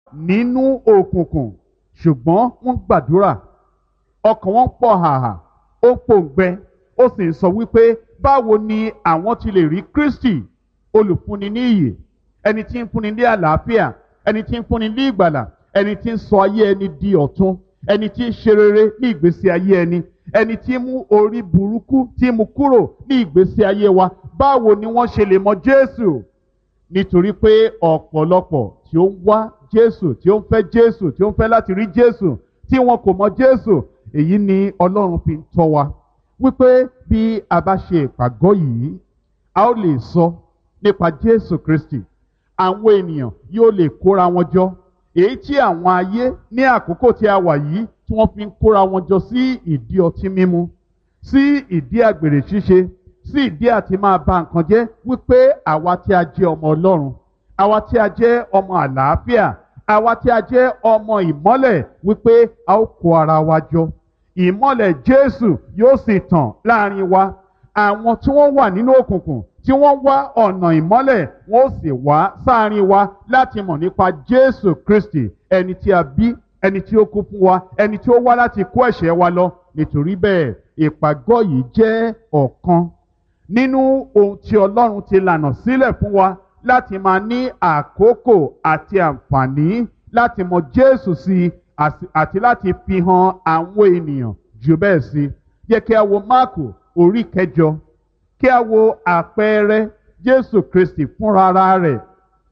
nínú òkùnkùn ṣùgbọ́n wọ́n gbàdúrà, ọkàn wọn pọ̀ hàhà, ó pòǹgbẹ, ó sì ń sọ wípé báwo ni àwọn ti lè rí Kristi olùfúnni ní ìyè, ẹni tí ń fúnni ní àlàáfíà, ẹni tí ń fúnni ní ìgbàlà, ẹni tí ń sọ ayé ẹni di ọ̀tun, ẹni tí ń ṣe rere ní ìgbésí ayé ẹni, ẹni tí ń mú orí burúkú tí ń mú kúrò ní ìgbésí ayé wa. Báwo ni wọ́n ṣe lè mọ Jésù? Nítorí pé ọ̀pọ̀lọpọ̀ tí ó ń wá Jésù, tí ó ń fẹ́ Jésù, tí ó ń fẹ́ láti rí Jésù, tí wọn kò mọ Jésù. Èyí ni Ọlọ́run fi ń tọ́ wa wípé bí a bá ṣe ìpàgọ́ yìí, a ó lè sọ nípa Jésù Kristi. Àwọn ènìyàn yóò lè kóra wọn jọ, èyí tí àwọn ayé ní àkókò tí a wà yìí tí wọ́n fi ń kóra wọn jọ sí ìdí ọtí mímu, sí ìdí àgbèrè ṣíṣe, sí ìdí àti máa ba nǹkan jẹ́, wípé àwa tí a jẹ́ ọmọ Ọlọ́run, àwa tí a jẹ́ ọmọ àlàáfíà, àwa tí a jẹ́ ọmọ ìmọ́lẹ̀, wípé a ó kó ara wa jọ. Ìmọ́lẹ̀ Jésù yóò sì tàn láàrin wa. Àwọn tí wọ́n wà nínú òkùnkùn tí wọ́n wá ọ̀nà ìmọ́lẹ̀, wọ́n ó sì wá sáàrin wa láti mọ̀ nípa Jésù Kristi, ẹni tí a bí, ẹni tí ó kú fún wa, ẹni tí ó wá láti kó ẹ̀ṣẹ̀ wa lọ. Nítorí bẹ́ẹ̀, ìpàgọ́ yìí jẹ́ ọ̀kan nínú ohun tí Ọlọ́run ti lànà sílẹ̀ fún wa láti máa ní àkókò àti àǹfààní láti mọ Jésù sí i àti láti fi hàn àwọn ènìyàn jù bẹ́ẹ̀ sí. Jẹ́ kí a wo Máàkù orí 8, kí a wo àpẹẹrẹ Jésù Kristi fúnra rẹ̀.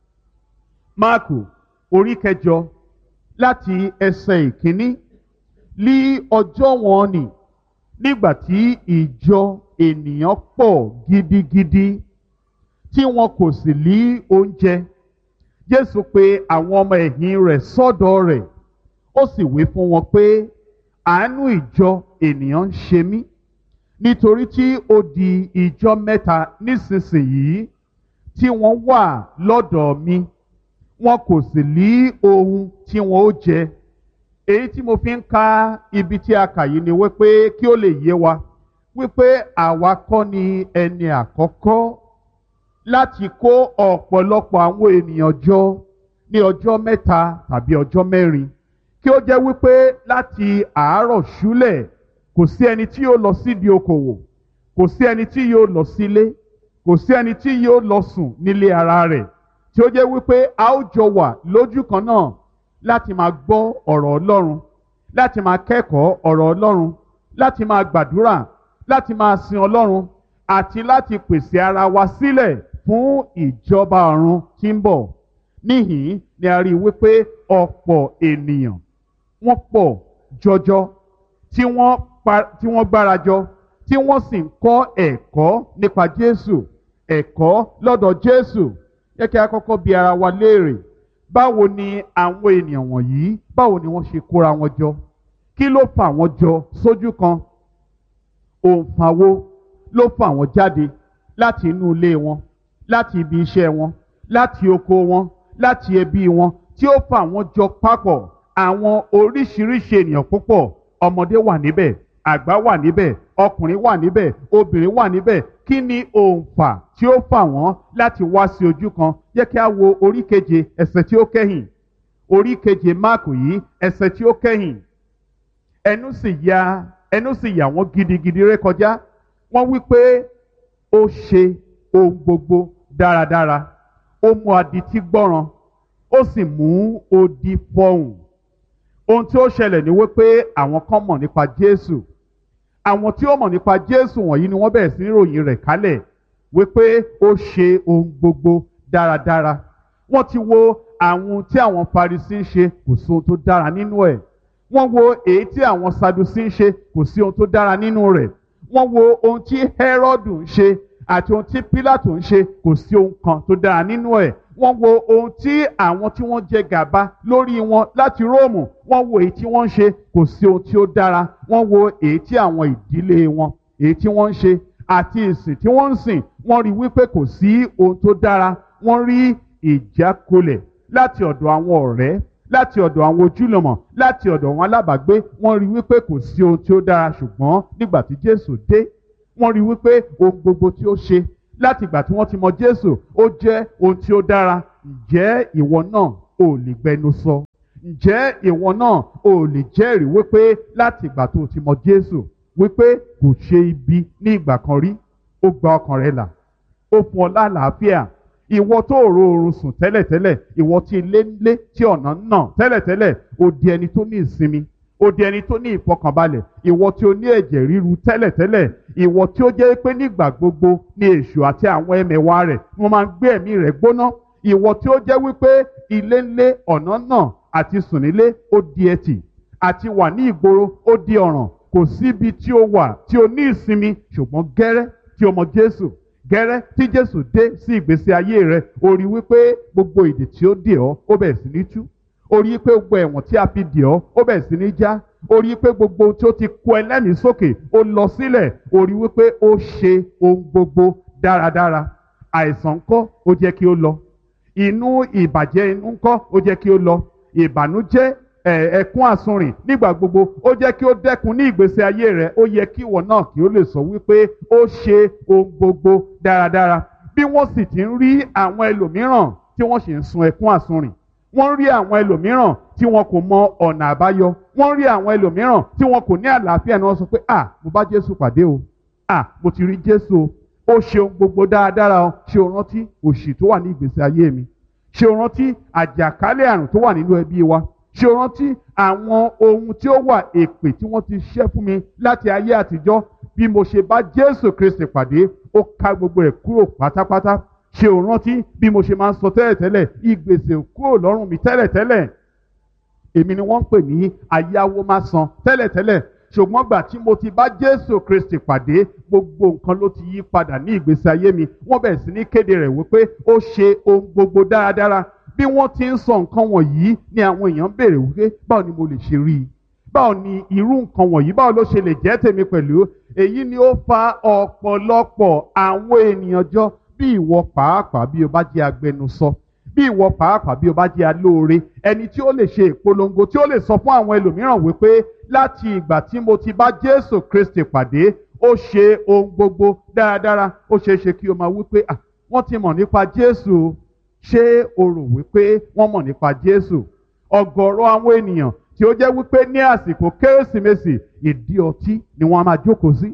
Máàkù orí 8 láti ẹsẹ̀ 1. Ní ọjọ́ wọn nì, nígbà tí ìjọ ènìyàn pọ̀ gidigidi tí wọn kò sì ní oúnjẹ, Jésù pe àwọn ọmọ ẹ̀yìn rẹ̀ sọ́dọ̀ rẹ̀, ó sì wí fún wọn pé àánú ìjọ ènìyàn ń ṣe mí, nítorí tí ó di ìjọ 3 nísinsìnyí tí wọ́n wà lọ́dọ̀ mi, wọn kò sì ní ohun tí wọn ó jẹ. Èyí tí mo fi ń ka ibi tí a kà yìí ni wípé kí ó lè yé wa wípé àwa kọ́ ni ẹni àkọ́kọ́ láti kó ọ̀pọ̀lọpọ̀ àwọn ènìyàn jọ ní ọjọ́ 3 tàbí ọjọ́ 4. Kí ó jẹ́ wípé láti àárọ̀ ṣúlẹ̀ kò sí ẹni tí yóò lọ sídìí okòwò, kò sí ẹni tí yóò lọ sílé, kò sí ẹni tí yóò lọ sùn nílé ara rẹ̀, tí ó jẹ́ wípé a ó jọ wà lójú kan náà láti máa gbọ́ ọ̀rọ̀ Ọlọ́run, láti máa kẹ́kọ̀ọ́ ọ̀rọ̀ Ọlọ́run, láti máa gbàdúrà, láti máa sin Ọlọ́run, àti láti pèsè ara wa sílẹ̀ fún ìjọba ọ̀run tí ń bọ̀. Níhìn ni a rí wípé ọ̀pọ̀ ènìyàn wọ́n pọ̀ jọjọ tí wọ́n gbárajọ, tí wọ́n sì ń kọ́ ẹ̀kọ́ nípa Jésù, ẹ̀kọ́ lọ́dọ̀ Jésù. Jẹ́ kí a kọ́kọ́ bi ara wa léèrè, báwo ni àwọn ènìyàn wọ̀nyí, báwo ni wọ́n ṣe kóra wọn jọ? Kí ló fà wọ́n jọ sójú kan? Òǹfà wo ló fà wọ́n jáde láti inú ilé wọn, láti ibi iṣẹ́ wọn, láti oko wọn, láti ẹbí wọn, tí ó fà wọ́n jọ papọ̀? Àwọn oríṣiríṣi ènìyàn púpọ̀, ọmọdé wà níbẹ̀, àgbà wà níbẹ̀, ọkùnrin wà níbẹ̀, obìnrin wà níbẹ̀. Kí ni òǹfà tí ó fà wọ́n láti wá sí ojú kan? Jẹ́ kí a wo orí 7 ẹsẹ̀ tí ó kẹ́yìn. Orí 7 Máàkù yìí, ẹsẹ̀ tí ó kẹ́yìn. Ẹnu sì yà wọ́n gidigidi rékọjá. Wọ́n wí pé ó ṣe ohun gbogbo dáradára. Ó mú adití gbọ́ràn, ó sì mú odi fọhùn. Ohun tí ó ṣẹlẹ̀ ni wípé àwọn kan mọ̀ nípa Jésù. Àwọn tí ó mọ̀ nípa Jésù wọ̀nyí ni wọ́n bẹ̀rẹ̀ sí ní ròyìn rẹ̀ kálẹ̀ wípé ó ṣe ohun gbogbo dáradára. Wọ́n ti wo àwọn tí àwọn Farisí ń ṣe, kò sí ohun tó dára nínú ẹ̀. Wọ́n wo èyí tí àwọn Sadusí ń ṣe, kò sí ohun tó dára nínú rẹ̀. Wọ́n wo ohun tí Hẹ́rọ́dù ń ṣe àti ohun tí Pílátù ń ṣe, kò sí ohun kan tó dára nínú ẹ̀. Wọ́n wo ohun tí àwọn tí wọ́n jẹ gàba lórí wọn láti Róòmù, wọ́n wo èyí tí wọ́n ń ṣe, kò sí ohun tí ó dára. Wọ́n wo èyí tí àwọn ìdílé wọn, èyí tí wọ́n ń ṣe àti ìsìn tí wọ́n ń sìn, wọ́n rí wípé kò sí ohun tó dára. Wọ́n rí ìjákulẹ̀ láti ọ̀dọ̀ àwọn ọ̀rẹ́, láti ọ̀dọ̀ àwọn ojúlùmọ̀, láti ọ̀dọ̀ àwọn alábàágbé. Wọ́n rí wípé kò sí ohun tí ó dára. Ṣùgbọ́n nígbà tí Jésù dé, wọ́n rí wípé ohun gbogbo tí ó ṣe láti ìgbà tí wọ́n ti mọ Jésù ó jẹ́ ohun tí ó dára. Ǹjẹ́ ìwọ náà ò lè gbẹnu sọ. Ǹjẹ́ ìwọ náà ò lè jẹ́rìí wípé láti ìgbà tó ti mọ Jésù wípé kò ṣe ibi ní ìgbà kan rí, ó gba ọkàn rẹ là, ó fún ọ lálàáfíà. Ìwọ tó ro oorun sùn tẹ́lẹ̀tẹ́lẹ̀, ìwọ tí ilé ń lé tí ọ̀nà ń nà tẹ́lẹ̀tẹ́lẹ̀, ó di ẹni tó ní ìsinmi, ó di ẹni tó ní ìfọkànbalẹ̀. Ìwọ tí ó ní ẹ̀jẹ̀ ríru tẹ́lẹ̀tẹ́lẹ̀, ìwọ tí ó jẹ́ pé nígbà gbogbo ni èṣù àti àwọn ẹmẹ̀wà rẹ̀ wọ́n máa ń gbé ẹ̀mí rẹ̀ gbóná. Ìwọ tí ó jẹ́ wípé ilé ń lé ọ̀nà ń nà àti sùn nílé ó di ẹtì, àti wà ní ìgboro ó di ọ̀ràn. Kò síbi tí ó wà tí ó ní ìsinmi, ṣùgbọ́n gẹ́rẹ́ tí o mọ Jésù, gẹ́rẹ́ tí Jésù dé sí ìgbésí ayé rẹ, ó rí wípé gbogbo ìdè tí ó dè ọ́ ó bẹ̀rẹ̀ sí ní tú. Ó rí pé gbogbo ẹ̀wọ̀n tí a fi dè ọ́ ó bẹ̀rẹ̀ sí ní já. Ó rí pé gbogbo ohun tí ó ti kó ẹlẹ́mìí sókè ó lọ sílẹ̀. Ó rí wípé ó ṣe ohun gbogbo dáradára. Àìsàn ńkọ́ ó jẹ́ kí ó lọ. Inú ìbàjẹ́ inú ńkọ́ ó jẹ́ kí ó lọ. Ìbànújẹ́ ẹkún àsunrìn nígbà gbogbo ó jẹ́ kí ó dẹ́kun ní ìgbésí ayé rẹ̀. Ó yẹ kí ìwọ náà kí ó lè sọ wípé ó ṣe ohun gbogbo dáradára. Bí wọ́n sì ti ń rí àwọn ẹlòmíràn tí wọ́n sì ń sun ẹkún àsunrìn, wọ́n rí àwọn ẹlòmíràn tí wọn kò mọ ọ̀nà àbáyọ, wọ́n rí àwọn ẹlòmíràn tí wọn kò ní àlàáfíà, ni wọ́n sọ pé mo bá Jésù pàdé o, mo ti rí Jésù o, ó ṣe ohun gbogbo dáradára o. Ṣé o rántí òṣì tó wà ní ìgbésí ayé mi? Ṣé o rántí àjàkálẹ̀ àrùn tó wà nínú ẹbí wa? Ṣé o rántí àwọn ohun tí ó wà, èpè tí wọ́n ti ṣẹ́ fún mi láti ayé àtijọ́? Bí mo ṣe bá Jésù Kristi pàdé, ó ká gbogbo rẹ̀ kúrò pátápátá. Ṣé o rántí bí mo ṣe máa ń sọ tẹ́lẹ̀tẹ́lẹ̀, ìgbèsè kúrò lọ́rùn mi tẹ́lẹ̀tẹ́lẹ̀? Èmi ni wọ́n ń pè ní ayáwó má san tẹ́lẹ̀tẹ́lẹ̀. Ṣùgbọ́n gbà tí mo ti bá Jésù Kristi pàdé, gbogbo nǹkan ló ti yí padà ní ìgbésí ayé mi. Wọ́n bẹ̀rẹ̀ sí ní kéde rẹ̀ wípé ó ṣe ohun gbogbo dáradára. Bí wọ́n ti ń sọ nǹkan wọ̀nyí ni àwọn èèyàn ń béèrè wípé báwo ni mo lè ṣe rí i? Báwo ni irú nǹkan wọ̀nyí, báwo ló ṣe lè jẹ́ tèmi pẹ̀lú? Èyí ni ó fa ọ̀pọ̀lọpọ̀ àwọn ènìyàn jọ. Bí ìwọ pàápàá bí o bá jẹ́ agbẹnusọ, bí ìwọ pàápàá bí o bá jẹ́ alóore, ẹni tí ó lè ṣe ìpolongo, tí ó lè sọ fún àwọn ẹlòmíràn wípé láti ìgbà tí mo ti bá Jésù Kristi pàdé, ó ṣe ohun gbogbo dáradára. Ó ṣeé ṣe kí o máa wípé wọ́n ti mọ̀ nípa Jésù. Ṣé o rò wípé wọ́n mọ̀ nípa Jésù? Ọ̀gọ̀rọ̀ àwọn ènìyàn tí ó jẹ́ wípé ní àsìkò Kérésìmesì ìdí ọtí ni wọ́n máa jókòó sí.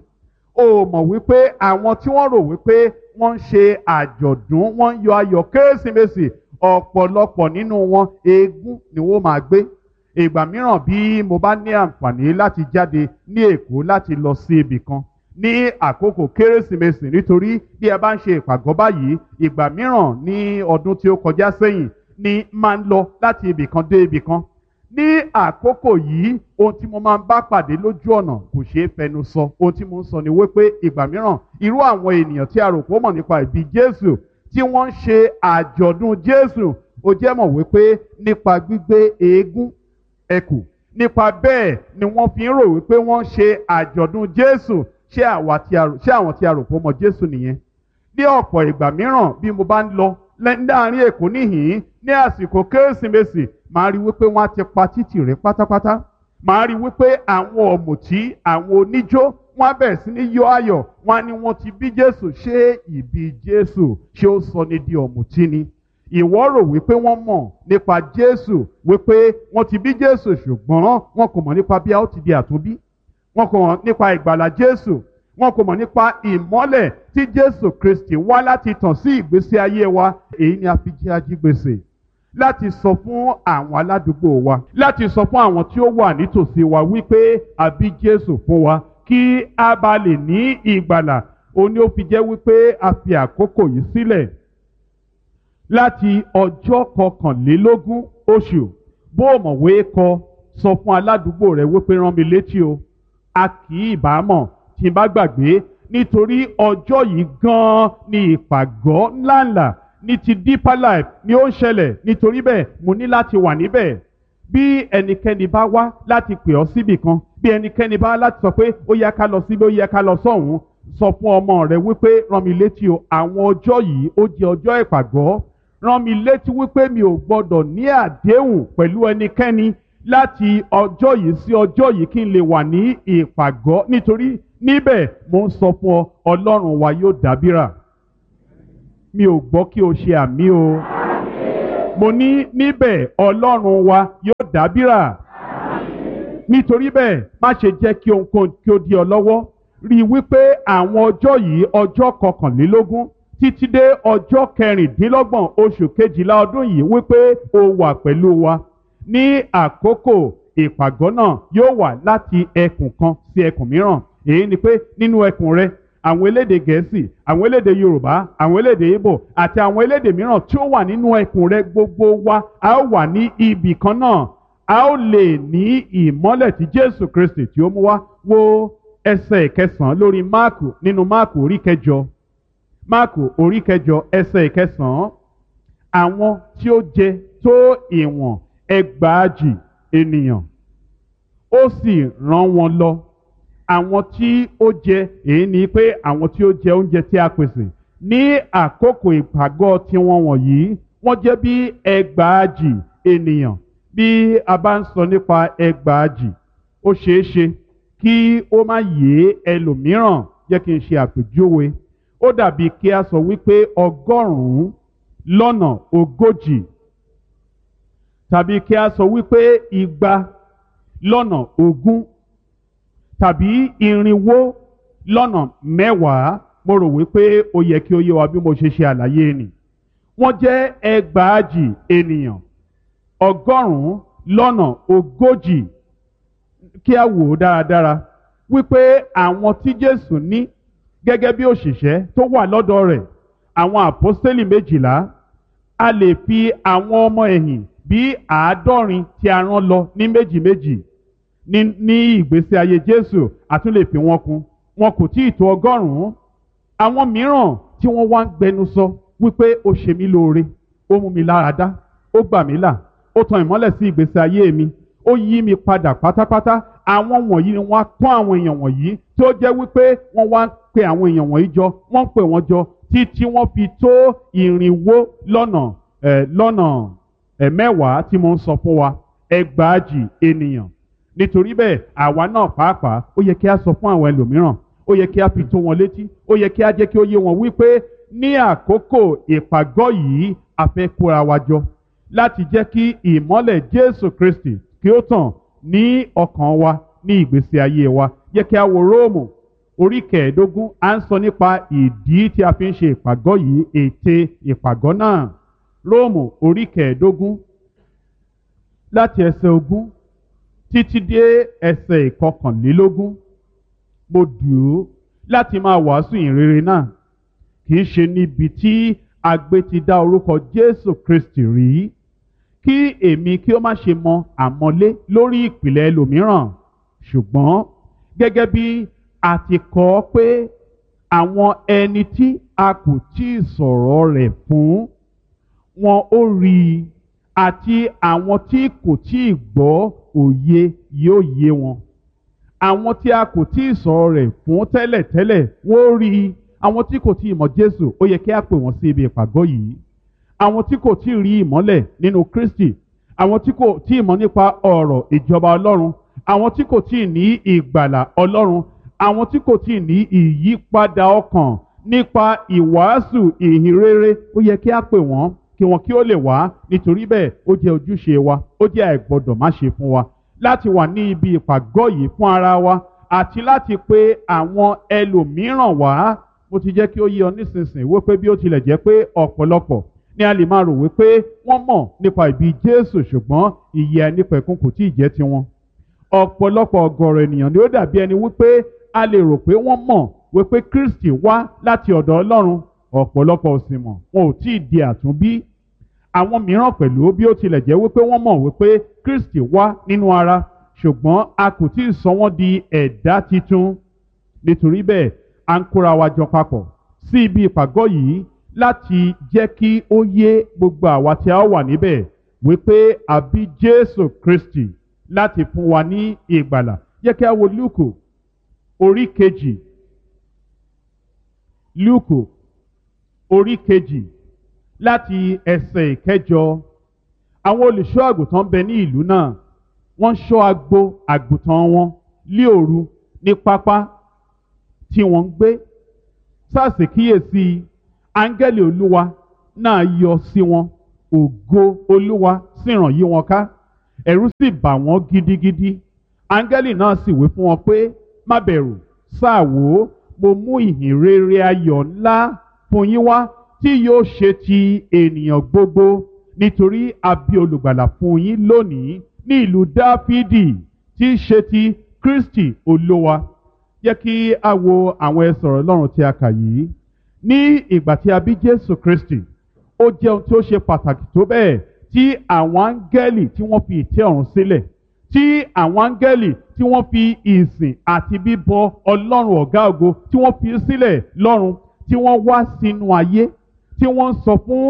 O mọ̀ wípé àwọn tí wọ́n rò wípé wọ́n ń ṣe àjọ̀dún, wọ́n ń yọ ayọ̀ Kérésìmesì, ọ̀pọ̀lọpọ̀ nínú wọn eégún ni wọ́n máa gbé. Ìgbà mìíràn bí mo bá ní àǹfààní láti jáde ní Èkó láti lọ sí ibì kan ní àkókò Kérésìmesì, nítorí bí ẹ bá ń ṣe ìpàgọ́ báyìí, ìgbà mìíràn ní ọdún tí ó kọjá sẹ́yìn ni máa ń lọ láti ibì kan dé ibì kan. Ní àkókò yìí, ohun tí mo máa ń bá pàdé lójú ọ̀nà kò ṣeé fẹnu sọ. Ohun tí mo ń sọ ni wípé ìgbà mìíràn irú àwọn ènìyàn tí a rò pé ó mọ̀ nípa ìbí Jésù, tí wọ́n ń ṣe àjọ̀dún Jésù, ó jẹ́ mọ̀ wípé nípa gbígbé eégún, ẹkù, nípa bẹ́ẹ̀ ni wọ́n fi ń rò wípé wọ́n ń ṣe àjọ̀dún Jésù. Ṣé àwọn tí a rò pé ó mọ Jésù nìyẹn? Ní ọ̀pọ̀ ìgbà mìíràn bí mo bá ń lọ láàrin Èkó níhìn-ín ní àsìkò Kérésìmesì, màá rí wípé wọ́n á ti pa títì rẹ̀ pátápátá. Màá rí wípé àwọn ọ̀mùtí, àwọn oníjó, wọ́n á bẹ̀rẹ̀ sí ní yọ ayọ̀. Wọ́n á ní wọ́n ti bí Jésù. Ṣé ìbí Jésù ṣé ó sọ ní di ọ̀mùtí ni? Ìwọ rò wípé wọ́n mọ̀ nípa Jésù, wípé wọ́n ti bí Jésù, ṣùgbọ́n wọn kò mọ̀ nípa bí a ó ti di àtúnbí. Wọn kò mọ̀ nípa ìgbàlà Jésù. Wọn kò mọ̀ nípa ìmọ́lẹ̀ tí Jésù Kristi wá láti tàn sí ìgbésí ayé wa. Èyí ni a fi jẹ́ ajígbèsè láti sọ fún àwọn aládùúgbò wa, láti sọ fún àwọn tí ó wà nítòsí wa wípé a bí Jésù fún wa kí a bá lè ní ìgbàlà. Ó ní ó fi jẹ́ wípé a fi àkókò yìí sílẹ̀ láti ọjọ́ 21 oṣù. Bó o mọ̀wé kọ, sọ fún aládùúgbò rẹ wípé rán mi létí o. A kì í bá mọ̀ tí n bá gbàgbé, nítorí ọjọ́ yìí gan-an ni ìpàgọ́ ńláńlá ní ti Deeper Life ni ó ń ṣẹlẹ̀. Nítorí bẹ́ẹ̀ mo ní láti wà níbẹ̀. Bí ẹnikẹ́ni bá wá láti pè ọ́ síbì kan, bí ẹnikẹ́ni bá láti sọ pé ó yẹ ká lọ síbí, ó yẹ ká lọ sọ́hùn, sọ fún ọmọ rẹ wípé rán mi létí o, àwọn ọjọ́ yìí ó jẹ́ ọjọ́ ìpàgọ́. Rán mi létí wípé mi ò gbọdọ̀ ní àdéhùn pẹ̀lú ẹnikẹ́ni láti ọjọ́ yìí sí ọjọ́ yìí kí n lè wà ní ìpàgọ́. Nítorí níbẹ̀ mo ń sọ fún ọ, Ọlọ́run wa yóò dábìrà. Mi ò gbọ́ kí o ṣe àmì o. mo ní níbẹ̀ Ọlọ́run wa yóò dábìrà. Nítorí bẹ́ẹ̀ má ṣe jẹ́ kí ohunkóhun kí ó dí ọ lọ́wọ́. Rí i wípé àwọn ọjọ́ yìí, ọjọ́ kọkànlélógún títí dé ọjọ́ kẹrìndínlọ́gbọ̀n oṣù kejìlá ọdún yìí, wípé o wà pẹ̀lú wa. Ní àkókò ìpàgọ́ náà yóò wà láti ẹkùn kan sí ẹkùn mìíràn. Èyí ni pé nínú ẹkùn rẹ, àwọn elédè Gẹ̀ẹ́sì, àwọn elédè Yorùbá, àwọn elédè Ìgbò àti àwọn elédè mìíràn tí ó wà nínú ẹkùn rẹ, gbogbo wa a ó wà ní ibì kan náà. A ó lè ní ìmọ́lẹ̀ tí Jésù Kristi tí ó mú wá. Wo ẹsẹ̀ ìkẹsàn-án lórí Máàkù, nínú Máàkù orí kẹjọ. Máàkù orí kẹjọ ẹsẹ̀ ìkẹsàn-án. Àwọn tí ó jẹ tó ìwọ̀n 1,000 ènìyàn, ó sì rán wọn lọ. Àwọn tí ó jẹ, èyí ni pé àwọn tí ó jẹ oúnjẹ tí a pèsè ní àkókò ìpàgọ́ tiwọn wọ̀nyí, wọ́n jẹ́ bí 1,000 ènìyàn. Bí a bá ń sọ nípa 1,000, ó ṣeé ṣe kí ó má yé ẹlòmíràn. Jẹ́ kí n ṣe àpèjúwe. Ó dàbí kí a sọ wípé 140 tàbí kí a sọ wípé 220 tàbí 410. Mo rò wípé ó yẹ kí ó yé wa bí mo ṣe ṣe àlàyé nì. Wọ́n jẹ́ 1,000 ènìyàn, 140. Kí a wò ó dáradára wípé àwọn tí Jésù ní gẹ́gẹ́ bí òṣìṣẹ́ tó wà lọ́dọ̀ rẹ̀, àwọn àpọ́stélì 12, a lè fi àwọn ọmọ ẹ̀yìn bí 70 tí a rán lọ ní méjì ní ìgbésí ayé Jésù, a tún lè fi wọn kún. Wọn kò tí ì tó 100. Àwọn mìíràn tí wọ́n wá ń gbẹnu sọ wípé ó ṣe mí lóore, ó mú mi lára dá, ó gbà mí là, ó tan ìmọ́lẹ̀ sí ìgbésí ayé mi, ó yí mi padà pátápátá. Àwọn wọ̀nyí ni wọ́n á kọ́ àwọn èèyàn wọ̀nyí tí ó jẹ́ wípé wọ́n wá ń pe àwọn èèyàn wọ̀nyí jọ, wọ́n ń pè wọ́n jọ títí wọ́n fi tó 410 tí mo ń sọ fún wa, 1,000 ènìyàn. Nítorí bẹ́ẹ̀ àwa náà pàápàá ó yẹ kí a sọ fún àwọn ẹlòmíràn, ó yẹ kí a fi tó wọn létí, ó yẹ kí a jẹ́ kí ó yé wọn wípé ní àkókò ìpàgọ́ yìí a fẹ́ kóra wa jọ láti jẹ́ kí ìmọ́lẹ̀ Jésù Kristi kí ó tàn ní ọkàn wa, ní ìgbésí ayé wa. Yẹ kí a wo Róòmù orí 15. À ń sọ nípa ìdí tí a fi ń ṣe ìpàgọ́ yìí, ète ìpàgọ́ náà. Róòmù orí 15 láti ẹsẹ̀ 20 títí dé ẹsẹ̀ 21. Mo dùn láti máa wàásù ìrere náà, kì í ṣe níbi tí agbe ti dá orúkọ Jésù Kristi rí, kí èmi kí ó má ṣe mọ àmọ́lé lórí ìpìlẹ̀ ẹlòmíràn. Ṣùgbọ́n gẹ́gẹ́ bí a ti kọ pé àwọn ẹni tí a kò tí ì sọ̀rọ̀ rẹ̀ fún wọn ó rí i, àti àwọn tí kò tí ì gbọ́ òye yóò yé wọn. Àwọn tí a kò tí ì sọ̀rọ̀ rẹ̀ fún tẹ́lẹ̀tẹ́lẹ̀ wọ́n ó rí i. Àwọn tí kò tí ì mọ̀ Jésù, ó yẹ kí a pè wọ́n sí ibi ìpàgọ́ yìí. Àwọn tí kò tí ì rí ìmọ́lẹ̀ nínú Kristi, àwọn tí kò tí ì mọ̀ nípa ọ̀rọ̀ ìjọba Ọlọ́run, àwọn tí kò tí ì ní ìgbàlà Ọlọ́run, àwọn tí kò tí ì ní ìyípadà ọkàn nípa ìwàásù ìhìnrere, ó yẹ kí a pè wọ́n kí wọn kí ó lè wá. Nítorí bẹ́ẹ̀ ó jẹ́ ojúṣe wa, ó jẹ́ àìgbọ́dọ̀ má ṣe fún wa láti wà ní ibi ìpàgọ́ yìí fún ara wa àti láti pe àwọn ẹlòmíràn wá. Mo ti jẹ́ kí ó yé ọ nísinsìnyí wípé bí ó tilẹ̀ jẹ́ pé ọ̀pọ̀lọpọ̀ ni a lè máa rò wípé wọ́n mọ̀ nípa ìbí Jésù, ṣùgbọ́n ìyè àìnípẹ̀kun kò tí ì jẹ́ tiwọn. Ọ̀pọ̀lọpọ̀ ọ̀gọ̀rọ̀ ènìyàn ni ó dàbí ẹni wípé a lè rò pé wọ́n mọ̀ wípé Kristi wá láti ọ̀dọ̀ Ọlọ́run, ọ̀pọ̀lọpọ̀ ò sì mọ̀, wọn ò tí ì di àtúnbí. Àwọn mìíràn pẹ̀lú bí ó tilẹ̀ jẹ́ wípé wọ́n mọ̀ wípé Kristi wá nínú ara, ṣùgbọ́n a kò tí ì sọ wọ́n di ẹ̀dá titun. Nítorí bẹ́ẹ̀ à ń kóra wa jọ papọ̀ sí ibi ìpàgọ́ yìí láti jẹ́ kí ó yé gbogbo àwa tí a wà níbẹ̀ wípé a bí Jésù Kristi láti fún wa ní ìgbàlà. Jẹ́ kí a wo Lúùkù orí 2. Lúùkù orí 2 láti ẹsẹ̀ 9. Àwọn olùṣọ́ àgùntàn bẹ ní ìlú náà, wọ́n ṣọ́ agbo àgùntàn wọn ní òru ní pápá tí wọ́n ń gbé. Sáàsì kíyèsí, áńgẹ́lì Olúwa náà yọ sí wọn, ògo Olúwa sì ràn yí wọn ká, ẹ̀rù sì bà wọ́n gidigidi. Áńgẹ́lì náà sì wí fún wọn pé, má bẹ̀rù, sáà wò ó, mo mú ìhìn rere ayọ̀ ńlá fún yín wá tí yóò ṣe ti ènìyàn gbogbo, nítorí a bí olùgbàlà fún yín lónìí ní ìlú Dáfídì, tí í ṣe ti Kristi Olúwa. Jẹ́ kí a wo àwọn ẹsẹ̀ ọ̀rọ̀ Ọlọ́run tí a kà yìí. Ní ìgbà tí a bí Jésù Kristi, ó jẹ́ ohun tí ó ṣe pàtàkì tó bẹ́ẹ̀ tí àwọn áńgẹ́lì tí wọ́n fi ìtẹ́ ọ̀run sílẹ̀, tí àwọn áńgẹ́lì tí wọ́n fi ìsìn àti bíbọ Ọlọ́run ọ̀gá ògo tí wọ́n fi sílẹ̀ lọ́run, tí wọ́n wá sínú ayé, tí wọ́n ń sọ fún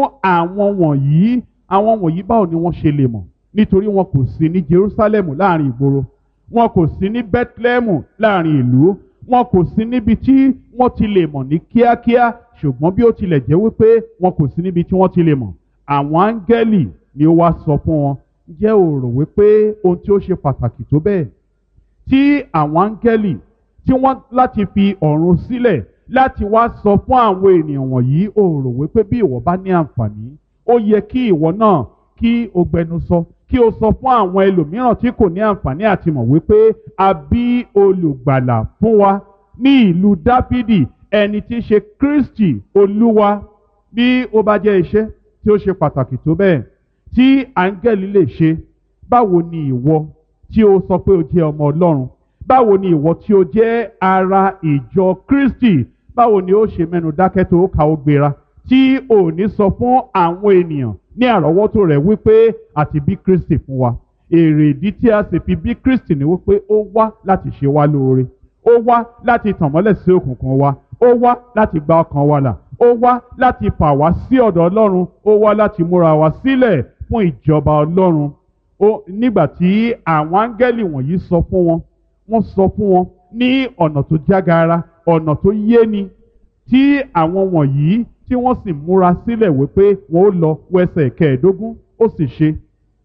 àwọn wọ̀nyí báwo ni wọ́n ṣe lè mọ̀, nítorí wọn kò sí ní Jerusalem láàrin ìgboro, wọn kò sí ní Bethlehem láàrin ìlú, wọn kò sí níbi tí wọ́n ti lè mọ̀ ní kíákíá, ṣùgbọ́n bí ó tilẹ̀ jẹ́ wípé wọn kò sí níbi tí wọ́n ti lè mọ̀, àwọn áńgẹ́lì ni ó wá sọ fún wọn. Ǹjẹ́ o rò wípé ohun tí ó ṣe pàtàkì tó bẹ́ẹ̀ tí àwọn áńgẹ́lì tí wọ́n láti fi ọ̀run sílẹ̀ láti wá sọ fún àwọn ènìyàn wọ̀nyí, o rò wípé bí ìwọ bá ní àǹfààní, ó yẹ kí ìwọ náà kí o gbẹnusọ, kí o sọ fún àwọn ẹlòmíràn tí kò ní àǹfààní àti mọ̀ wípé a bí olùgbàlà fún wa ní ìlú Dáfídì, ẹni tí í ṣe Kristi Olúwa. Bí ó bá jẹ́ iṣẹ́ tí ó ṣe pàtàkì tó bẹ́ẹ̀ tí áńgẹ́lì lè ṣe, báwo ni ìwọ tí ó sọ pé o jẹ́ ọmọ Ọlọ́run, báwo ni ìwọ tí ó jẹ́ ara ìjọ Kristi, báwo ni ó ṣe mẹ́nu dákẹ́ tó ka ó gbéra, tí ò ní sọ fún àwọn ènìyàn ní àrọ́wọ́tó rẹ̀ wípé àti bí Kristi fún wa. Èrè ìdí tí a sì fi bí Kristi ni wípé ó wá láti ṣe wá lóore, ó wá láti tàn mọ́lẹ̀ sí òkùnkùn wa, ó wá láti gba ọkàn wa là, ó wá láti fà wá sí ọ̀dọ̀ Ọlọ́run, ó wá láti múra wa sílẹ̀ fún ìjọba Ọlọ́run. Nígbà tí àwọn áńgẹ́lì wọ̀nyí sọ fún wọn, wọ́n sọ fún wọn ní ọ̀nà tó jágara, ọ̀nà tó yéni, tí àwọn wọ̀nyí tí wọ́n sì múra sílẹ̀ wípé wọ́n ó lọ wẹsẹ̀ 15, ó sì ṣe.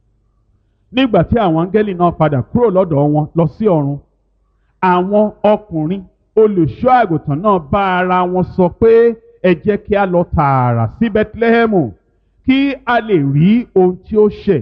Nígbà tí àwọn áńgẹ́lì náà padà kúrò lọ́dọ̀ wọn lọ sí ọ̀run, àwọn ọkùnrin olùṣọ́ àgùntàn náà bá ara wọn sọ pé ẹ jẹ́ kí a lọ tààrà sí Bẹ́tílẹ́hẹ́mù kí a lè rí ohun tí ó ṣe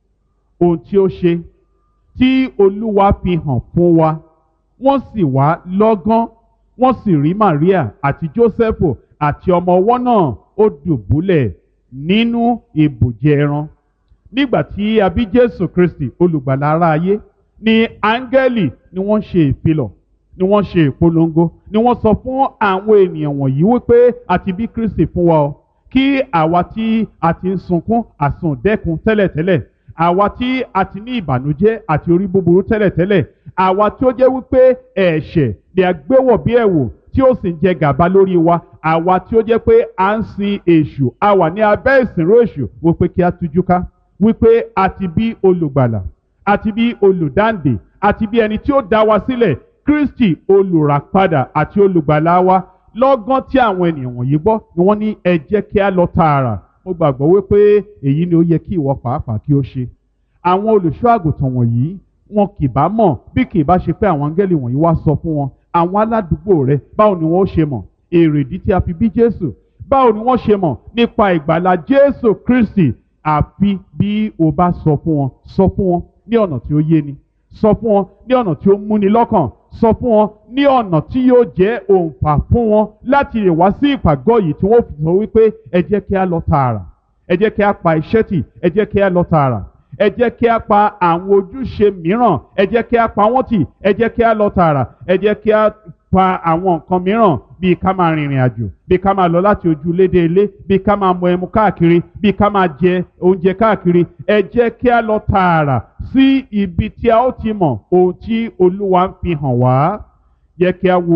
tí Olúwa fi hàn fún wa. Wọ́n sì wá lọ́gán, wọ́n sì rí Màríà àti Jósẹ́fù àti ọmọ ọwọ́ náà, ó dùbúlẹ̀ nínú ibùjẹ ẹran. Nígbà tí a bí Jésù Kristi olùgbàlà ará ayé, ni áńgẹ́lì ni wọ́n ṣe ìfilọ̀, ni wọ́n ṣe ìpolongo, ni wọ́n sọ fún àwọn ènìyàn wọ̀nyí wípé àti bí Kristi fún wa o, kí àwa tí a ti ń sunkún àsundẹ́kun tẹ́lẹ̀tẹ́lẹ̀, àwa tí a ti ní ìbànújẹ́ àti orí búburú tẹ́lẹ̀tẹ́lẹ̀, àwa tí ó jẹ́ wípé ẹ̀ṣẹ̀ ni a gbé wọ̀ bí ẹ̀wù tí ó sì ń jẹ gàba lórí wa, àwa tí ó jẹ́ pé à ń sin èṣù, a wà ní abẹ́ ìsìnrú èṣù, wípé kí a tújú ká, wípé àti bí olùgbàlà, àti bí olùdáǹdè, àti bí ẹni tí ó dá wa sílẹ̀, Kristi olùràpadà àti olùgbàlà wa. Lọ́gán tí àwọn ènìyàn wọ̀nyí gbọ́ ni wọ́n ní ẹ jẹ́ kí a lọ tààrà. Mo gbàgbọ́ wípé èyí ni ó yẹ kí ìwọ pàápàá kí ó ṣe. Àwọn olùṣọ́ àgùntàn wọ̀nyí wọn kì bá mọ̀ bí kì bá ṣe pé àwọn áńgẹ́lì wọ̀nyí wá sọ fún wọn. Àwọn aládùúgbò rẹ, báwo ni wọ́n ó ṣe mọ̀ èrèdí tí a fi bí Jésù? Báwo ni wọ́n ṣe mọ̀ nípa ìgbàlà Jésù Kristi? Àfi bí o bá sọ fún wọn ní ọ̀nà tí ó yé ni, sọ fún wọn ní ọ̀nà tí ó múni lọ́kàn, sọ fún wọn ní ọ̀nà tí yóò jẹ́ òǹfà fún wọn láti lè wá sí ìpàgọ́ yìí tí wọ́n fi sọ wípé ẹ jẹ́ kí a lọ tààrà, ẹ jẹ́ kí a pa iṣẹ́ tì, ẹ jẹ́ kí a lọ tààrà, ẹ jẹ́ kí a pa àwọn ojúṣe mìíràn, ẹ jẹ́ kí a pa wọ́n tì, ẹ jẹ́ kí a lọ tààrà, ẹ jẹ́ kí a pa àwọn nǹkan mìíràn bíi ká máa rìnrìn àjò, bíi ká máa lọ láti ojú ilé dé ilé, bíi ká máa mu ẹmu káàkiri, bíi ká máa jẹ oúnjẹ káàkiri. Ẹ jẹ́ kí a lọ tààrà sí ibi tí a ó ti mọ̀ ohun tí Olúwa ń fi hàn wá. Jẹ́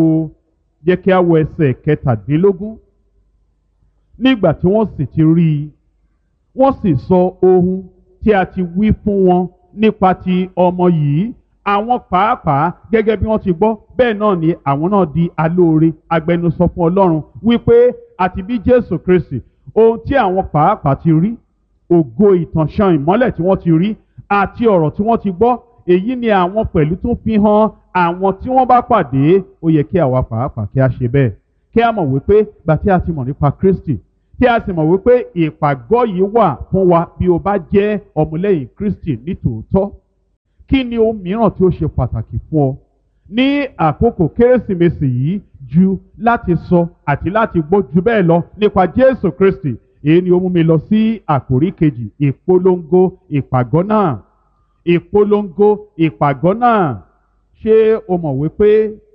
kí a wo ẹsẹ̀ 17. Nígbà tí wọ́n sì ti rí i, wọ́n sì sọ ohun tí a ti wí fún wọn nípa ti ọmọ yìí. Àwọn pàápàá gẹ́gẹ́ bí wọ́n ti gbọ́, bẹ́ẹ̀ náà ni àwọn náà di alóore agbẹnusọ fún Ọlọ́run wípé àti bí Jésù Kristi, ohun tí àwọn pàápàá ti rí, ògo ìtànṣán ìmọ́lẹ̀ tí wọ́n ti rí àti ọ̀rọ̀ tí wọ́n ti gbọ́, èyí ni àwọn pẹ̀lú tún fi hàn àwọn tí wọ́n bá pàdé. Ó yẹ kí àwa pàápàá kí a ṣe bẹ́ẹ̀, kí a mọ̀ wípé gbà tí a ti mọ̀ nípa Kristi, tí a sì mọ̀ wípé ìpàgọ́ yìí wà fún wa bí o bá jẹ́ ọmọlẹ́yìn Kristi nítòótọ́. Kí ni ohun mìíràn tí ó ṣe pàtàkì fún ọ ní àkókò Kérésìmesì yìí ju láti sọ àti láti gbọ́ ju bẹ́ẹ̀ lọ nípa Jésù Kristi? Èyí ni ó mú mi lọ sí àkòrí kejì, ìpolongo ìpàgọ́ náà. Ìpolongo ìpàgọ́ náà. Ṣé o mọ̀ wípé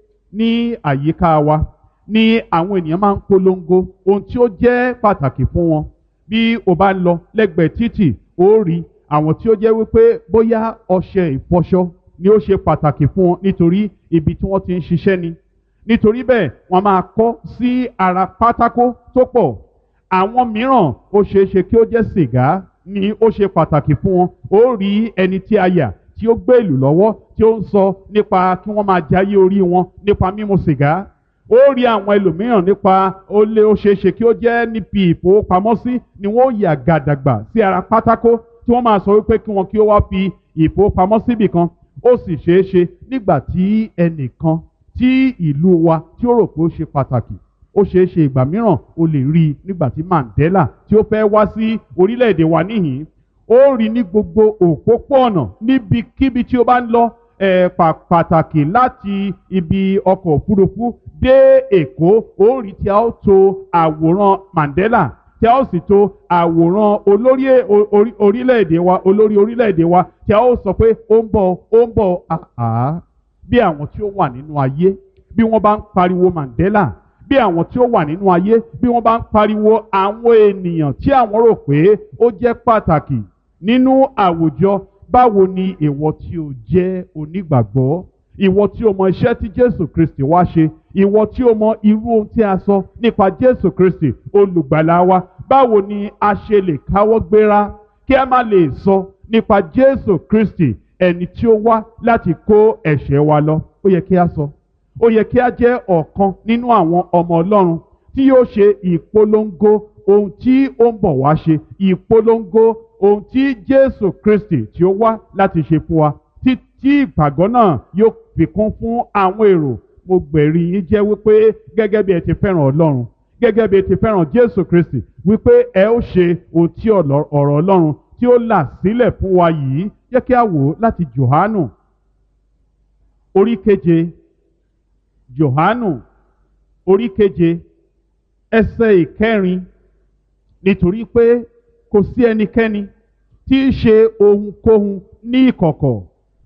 ní àyíká wa ni àwọn ènìyàn máa ń polongo ohun tí ó jẹ́ pàtàkì fún wọn? Bí o bá ń lọ lẹ́gbẹ̀ẹ́ títì, ó rí àwọn tí ó jẹ́ wípé bóyá ọṣẹ ìfọṣọ ni ó ṣe pàtàkì fún wọn nítorí ibi tí wọ́n ti ń ṣiṣẹ́ ni. Nítorí bẹ́ẹ̀ wọ́n máa kọ́ sí ara pátákó tó pọ̀. Àwọn mìíràn ó ṣeé ṣe kí ó jẹ́ sìgá ni ó ṣe pàtàkì fún wọn. Ó rí ẹni tí a yà tí ó gbé ìlú lọ́wọ́ tí ó ń sọ nípa kí wọ́n máa jayé orí wọn nípa mímu sìgá. Ó rí àwọn ẹlòmíràn nípa ó ṣeé ṣe kí ó jẹ́ níbi ìfowópamọ́sí ni wọ́n yà gàdàgbà sí ara pátákó tí wọ́n máa sọ wípé kí wọn kí ó wá fi ìfowópamọ́sí bì kan. Ó sì ṣeé ṣe nígbà tí ẹnìkan tí ìlú wa tí ó rò pé ó ṣe pàtàkì, ó ṣeé ṣe ìgbà mìíràn o lè rí i nígbà tí Mandela tí ó fẹ́ wá sí orílẹ̀-èdè wa níhìn-ín. Ó rí ní gbogbo òpópó-ọ̀nà níbikíbi tí ó bá ń lọ, pàtàkì láti ibi ọkọ̀ òfurufú dé Èkó. Ó rí tí a ó to àwòrán Mandela, tí a ó sì to àwòrán olórí orílẹ̀-èdè wa, olórí orílẹ̀-èdè wa, tí a ó sọ pé ó ń bọ̀, ó ń bọ̀. Bí àwọn tí ó wà nínú ayé bí wọ́n bá ń pariwo Mandela, bí àwọn tí ó wà nínú ayé bí wọ́n bá ń pariwo àwọn ènìyàn tí àwọn rò pé ó jẹ́ pàtàkì nínú àwùjọ, báwo ni ìwọ tí o jẹ́ onígbàgbọ́, ìwọ tí o mọ iṣẹ́ tí Jésù Kristi wá ṣe, ìwọ tí o mọ irú ohun tí a sọ nípa Jésù Kristi olùgbàlà wa, báwo ni a ṣe lè káwọ́ gbéra kí a má lè sọ nípa Jésù Kristi ẹni tí ó wá láti kó ẹ̀ṣẹ̀ wa lọ? Ó yẹ kí a sọ. Ó yẹ kí a jẹ́ ọ̀kan nínú àwọn ọmọ Ọlọ́run tí yóò ṣe ìpolongo ohun tí ó ń bọ̀ wá ṣe, ìpolongo ohun tí Jésù Kristi tí ó wá láti ṣe fún wa, tí ìpàgọ́ náà yóò fi kún fún àwọn èrò. Mo gbẹ̀rí yín jẹ́ wípé gẹ́gẹ́ bí ẹ ti fẹ́ràn Ọlọ́run, gẹ́gẹ́ bí ẹ ti fẹ́ràn Jésù Kristi, wípé ẹ ó ṣe ohun tí ọ̀rọ̀ Ọlọ́run tí ó là sílẹ̀ fún wa yìí. Jẹ́ kí a wò ó láti Jòhánù orí keje. Jòhánù orí keje ẹsẹ̀ ìkẹrin. Nítorí pé kò sí ẹnikẹ́ni tí í ṣe ohunkóhun ní ìkọ̀kọ̀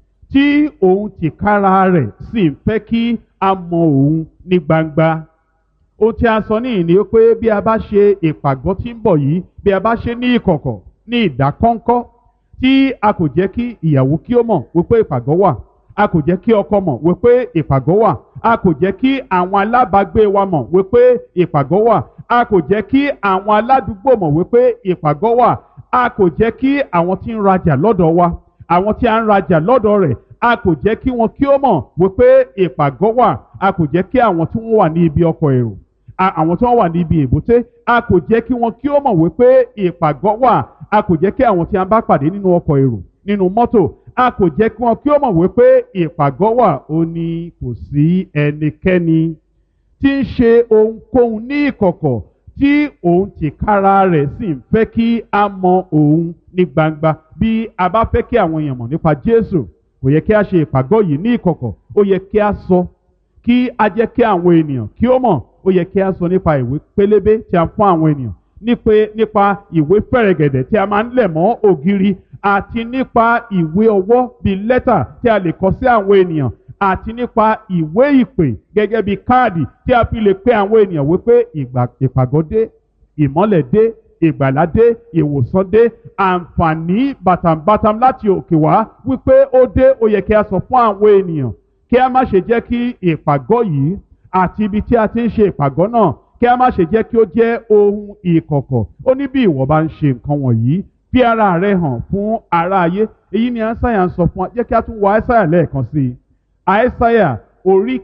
tí òun tìkára rẹ̀ sì ń fẹ́ kí a mọ òun ní gbangba. Ohun tí a sọ níhìn ni pé bí a bá ṣe ìpàgọ́ tí ń bọ̀ yìí, bí a bá ṣe ní ìkọ̀kọ̀, ní ìdákọ́ńkọ́, tí a kò jẹ́ kí ìyàwó kí ó mọ̀ wípé ìpàgọ́ wà, a kò jẹ́ kí ọkọ mọ̀ wípé ìpàgọ́ wà, a kò jẹ́ kí àwọn alábàágbé wa mọ̀ wípé ìpàgọ́ wà, a kò jẹ́ kí àwọn aládùúgbò mọ̀ wípé ìpàgọ́ wà, a kò jẹ́ kí àwọn tí ń rajà lọ́dọ̀ wa, àwọn tí a ń rajà lọ́dọ̀ rẹ̀, a kò jẹ́ kí wọn kí ó mọ̀ wípé ìpàgọ́ wà, a kò jẹ́ kí àwọn tí wọ́n wà ní ibi ọkọ̀ èrò, àwọn tí wọ́n wà ní ibi èbúté, a kò jẹ́ kí wọn kí ó mọ̀ wípé ìpàgọ́ wà, a kò jẹ́ kí àwọn tí a bá pàdé nínú ọkọ̀ èrò, nínú mọ́tò, a kò jẹ́ kí wọn kí ó mọ̀ wípé ìpàgọ́ wà. Ó ní kò sí ẹnikẹ́ni tí ń ṣe ohunkóhun ní ìkọ̀kọ̀ tí òun tìkára rẹ̀ sì ń fẹ́ kí a mọ òun ní gbangba. Bí a bá fẹ́ kí àwọn èèyàn mọ̀ nípa Jésù, kò yẹ kí a ṣe ìpàgọ́ yìí ní ìkọ̀kọ̀. Ó yẹ kí a sọ, kí a jẹ́ kí àwọn ènìyàn kí ó mọ̀. Ó yẹ kí a sọ nípa ìwé pélébé tí a fún àwọn ènìyàn, nípa ìwé fẹ̀rẹ̀gẹ̀dẹ̀ tí a máa ń lẹ̀ mọ́ ògiri, àti nípa ìwé ọwọ́ bíi lẹ́tà tí a lè kọ sí àwọn ènìyàn, àti nípa ìwé ìpè gẹ́gẹ́ bíi káàdì tí a fi lè pe àwọn ènìyàn wípé ìpàgọ́ dé, ìmọ́lẹ̀ dé, ìgbàlà dé, ìwòsàn dé, àǹfààní bàtàǹbàtàm láti òkè wá wípé ó dé. Ó yẹ kí a sọ fún àwọn ènìyàn, kí a má ṣe jẹ́ kí ìpàgọ́ yìí àti ibi tí a ti ń ṣe ìpàgọ́ náà, kí a má ṣe jẹ́ kí ó jẹ́ ohun ìkọ̀kọ̀. Ó ní bí ìwọ bá ń ṣe nǹkan wọ̀nyí, fi ara rẹ hàn fún ará ayé. Èyí ni Aísáyà ń sọ fún wa. Jẹ́ kí a tún wo Aísáyà lẹ́ẹ̀kan sí i. Aísáyà orí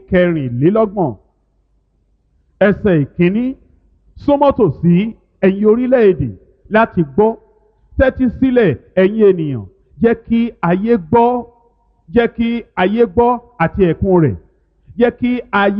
24 ẹsẹ̀ ìkíní. Súnmọ́ tòsí ẹ̀yin orílẹ̀-èdè láti gbọ́, tẹ́tí sílẹ̀ ẹ̀yin ènìyàn, jẹ́ kí ayé gbọ́, jẹ́ kí ayé gbọ́ àti ẹ̀kún rẹ̀, jẹ́ kí ayé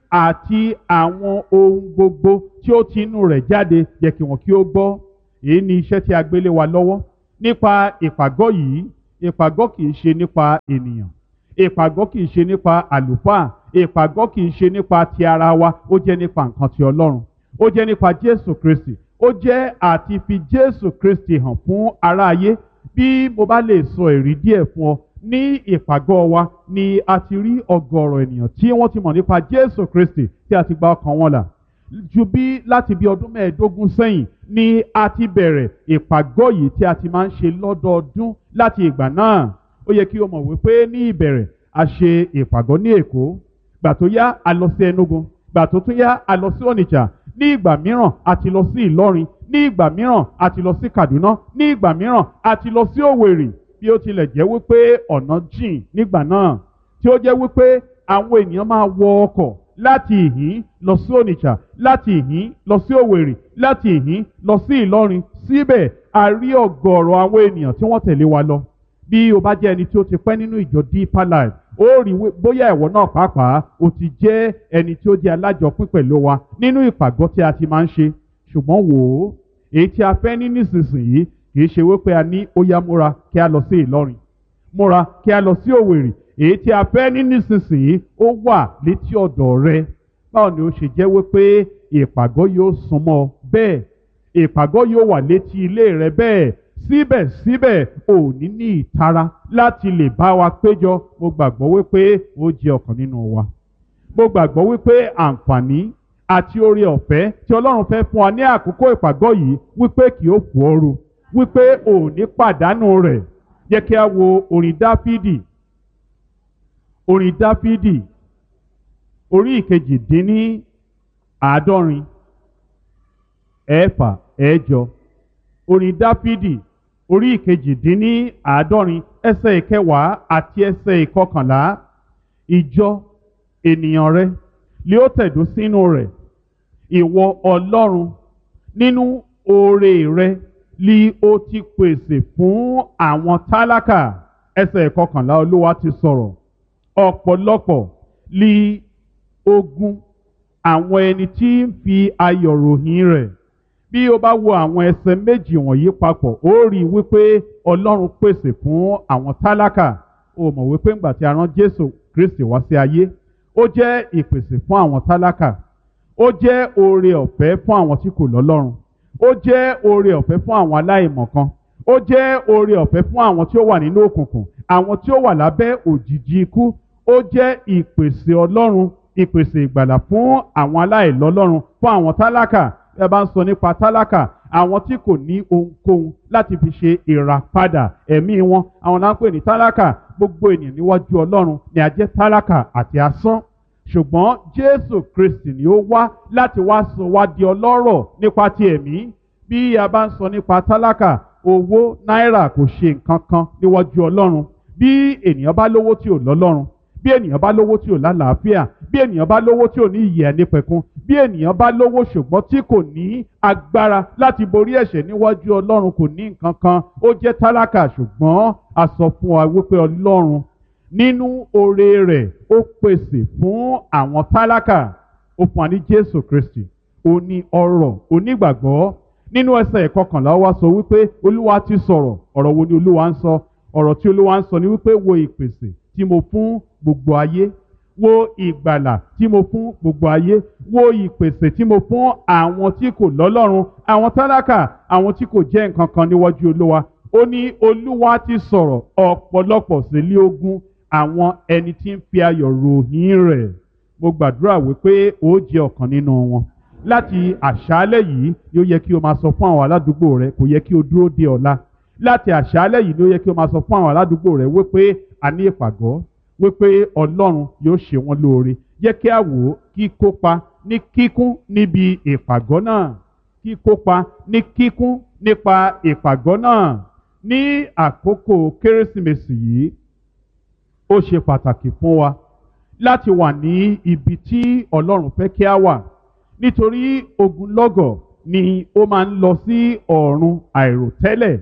àti àwọn ohun gbogbo tí ó ti inú rẹ̀ jáde jẹ́ kí wọn kí ó gbọ́. Èyí ni iṣẹ́ tí a gbélé wa lọ́wọ́ nípa ìpàgọ́ yìí. Ìpàgọ́ kì í ṣe nípa ènìyàn, ìpàgọ́ kì í ṣe nípa àlùfáà, ìpàgọ́ kì í ṣe nípa ti ara wa, ó jẹ́ nípa nǹkan ti Ọlọ́run, ó jẹ́ nípa Jésù Kristi, ó jẹ́ àti fi Jésù Kristi hàn fún aráyé. Bí mo bá lè sọ èrí díẹ̀ fún ọ, ní ìpàgọ́ wa ni a ti rí ọ̀gọ̀rọ̀ ènìyàn tí wọ́n ti mọ̀ nípa Jésù Kristi tí a ti gba ọkàn wọn là. Ju bí láti bí ọdún 15 sẹ́yìn ni a ti bẹ̀rẹ̀ ìpàgọ́ yìí tí a ti máa ń ṣe lọ́dọọdún láti ìgbà náà. Ó yẹ kí o mọ̀ wípé ní ìbẹ̀rẹ̀ a ṣe ìpàgọ́ ní Èkó, gbà tó yá a lọ sí Enugu, gbà tó tún yá a lọ sí Onitsha, ní ìgbà mìíràn a ti lọ sí Ìlọrin, ní ìgbà mìíràn a ti lọ sí Kaduna, ní ìgbà mìíràn a ti lọ sí Òwèrì. Bí ó tilẹ̀ jẹ́ wípé ọ̀nà jìn nígbà náà, tí ó jẹ́ wípé àwọn ènìyàn máa wọ ọkọ̀ láti ìhín lọ sí Onitsha, láti ìhín lọ sí Òwèrì, láti ìhín lọ sí Ìlọrin. Síbẹ̀ a rí ọ̀gọ̀rọ̀ àwọn ènìyàn tí wọ́n tẹ̀lé wa lọ. Bí o bá jẹ́ ẹni tí ó ti pẹ́ nínú ìjọ Deeper Life, ó rí bóyá ìwọ náà pàápàá o ti jẹ́ ẹni tí ó jẹ́ alájọpín pẹ̀lú wa nínú ìpàgọ́ tí a ti máa ń ṣe. Ṣùgbọ́n wò ó, èyí tí a fẹ́ ní nísinsìnyí kì í ṣe wípé a ní ó yá múra kí a lọ sí Ìlọrin, múra kí a lọ sí Òwèrì. Èyí tí a fẹ́ ní nísinsìnyí ó wà létí ọ̀dọ̀ rẹ. Báwo ni ó ṣe jẹ́ wípé ìpàgọ́ yóò súnmọ́ bẹ́ẹ̀, ìpàgọ́ yóò wà létí ilé rẹ bẹ́ẹ̀, síbẹ̀síbẹ̀ ò ní ìtara láti lè bá wa péjọ? Mo gbàgbọ́ wípé ó jẹ́ ọ̀kan nínú wa. Mo gbàgbọ́ wípé àǹfààní àti oore ọ̀fẹ́ tí Ọlọ́run fẹ́ fún wa ní àkókò ìpàgọ́ yìí wípé kì ó fò ooru, wípé ò ní pàdánù rẹ̀. Jẹ́ kí a wo orin Dáfídì, orin Dáfídì orí 150, 6, orin Dáfídì orí 150, ẹsẹ̀ 10 àti ẹsẹ̀ 11. Ìjọ ènìyàn rẹ lé ó tẹ̀dó sínú rẹ̀, ìwọ Ọlọ́run nínú oore rẹ lí ó ti pèsè fún àwọn tálákà. Ẹsẹ̀ 11 Olúwa ti sọ̀rọ̀. Ọ̀pọ̀lọpọ̀ lí ogun àwọn ẹni tí ń fi ayọ̀ ròyìn rẹ̀. Bí o bá wo àwọn ẹsẹ̀ méjì wọ̀nyí papọ̀, ó rí wípé Ọlọ́run pèsè fún àwọn tálákà. O mọ̀ wípé ńgbà tí a rán Jésù Kristi wá sí ayé, ó jẹ́ ìpèsè fún àwọn tálákà, ó jẹ́ oore ọ̀fẹ́ fún àwọn tí kò lọ́lọ́run, ó jẹ́ oore ọ̀fẹ́ fún àwọn aláìmọ̀kan, ó jẹ́ oore ọ̀fẹ́ fún àwọn tí ó wà nínú òkùnkùn, àwọn tí ó wà lábẹ́ òjìji ikú. Ó jẹ́ ìpèsè Ọlọ́run, ìpèsè ìgbàlà fún àwọn aláìlọ́lọ́run, fún àwọn tálákà. Ẹ bá ń sọ nípa tálákà, àwọn tí kò ní ohunkóhun láti fi ṣe ìràpadà ẹ̀mí wọn, àwọn náà ń pè ní tálákà. Gbogbo ènìyàn níwájú Ọlọ́run ni a jẹ́ tálákà àti asán. Ṣùgbọ́n Jésù Kristi ni ó wá láti wá sọ wá di ọlọ́rọ̀ nípa ti ẹ̀mí. Bí a bá ń sọ nípa tálákà, owó náírà kò ṣe nǹkan kan níwájú Ọlọ́run. Bí ènìyàn bá lówó tí ò lọ́lọ́run, bí ènìyàn bá lówó tí ò lálàáfíà, bí ènìyàn bá lówó tí ò ní ìyè ẹnípẹ̀kun, bí ènìyàn bá lówó ṣùgbọ́n tí kò ní agbára láti borí ẹ̀ṣẹ̀ níwájú Ọlọ́run, kò ní nǹkan kan, ó jẹ́ tálákà. Ṣùgbọ́n a sọ fún wa wípé Ọlọ́run nínú oore rẹ̀ ó pèsè fún àwọn tálákà. Ó fún wa ní Jésù Kristi, ó ní ọrọ̀ onígbàgbọ́. Nínú ẹsẹ̀ 11 wa sọ wípé Olúwa ti sọ̀rọ̀. Ọ̀rọ̀ wo ni Olúwa ń sọ? Ọ̀rọ̀ tí Olúwa ń sọ ni wípé wo ìpèsè tí mo fún gbogbo ayé, wo ìgbàlà tí mo fún gbogbo ayé, wo ìpèsè tí mo fún àwọn tí kò lọ́lọ́run, àwọn tálákà, àwọn tí kò jẹ́ nǹkan kan níwájú Olúwa. Ó ní Olúwa ti sọ̀rọ̀, ọ̀pọ̀lọpọ̀ sì lé ogun àwọn ẹni tí ń fi ayọ̀ ròyìn rẹ̀. Mo gbàdúrà wípé ó jẹ́ ọ̀kan nínú wọn. Láti àṣálẹ́ yìí ni ó yẹ kí o máa sọ fún àwọn aládùúgbò rẹ, kò yẹ kí o dúró de ọ̀la. Láti àṣálẹ́ yìí ni ó yẹ kí o máa sọ fún àwọn aládùúgbò rẹ wípé a ní ìpàgọ́, wípé Ọlọ́run yóò ṣe wọ́n lóore. Jẹ́ kí a wò ó, kí kópa ní kíkún níbi ìpàgọ́ náà, kí kópa ní kíkún nípa ìpàgọ́ náà. Ní àkókò Kérésìmesì yìí, ó ṣe pàtàkì fún wa láti wà ní ibi tí Ọlọ́run fẹ́ kí a wà, nítorí ogunlọ́gọ̀ ni ó máa ń lọ sí ọ̀run àìròtẹ́lẹ̀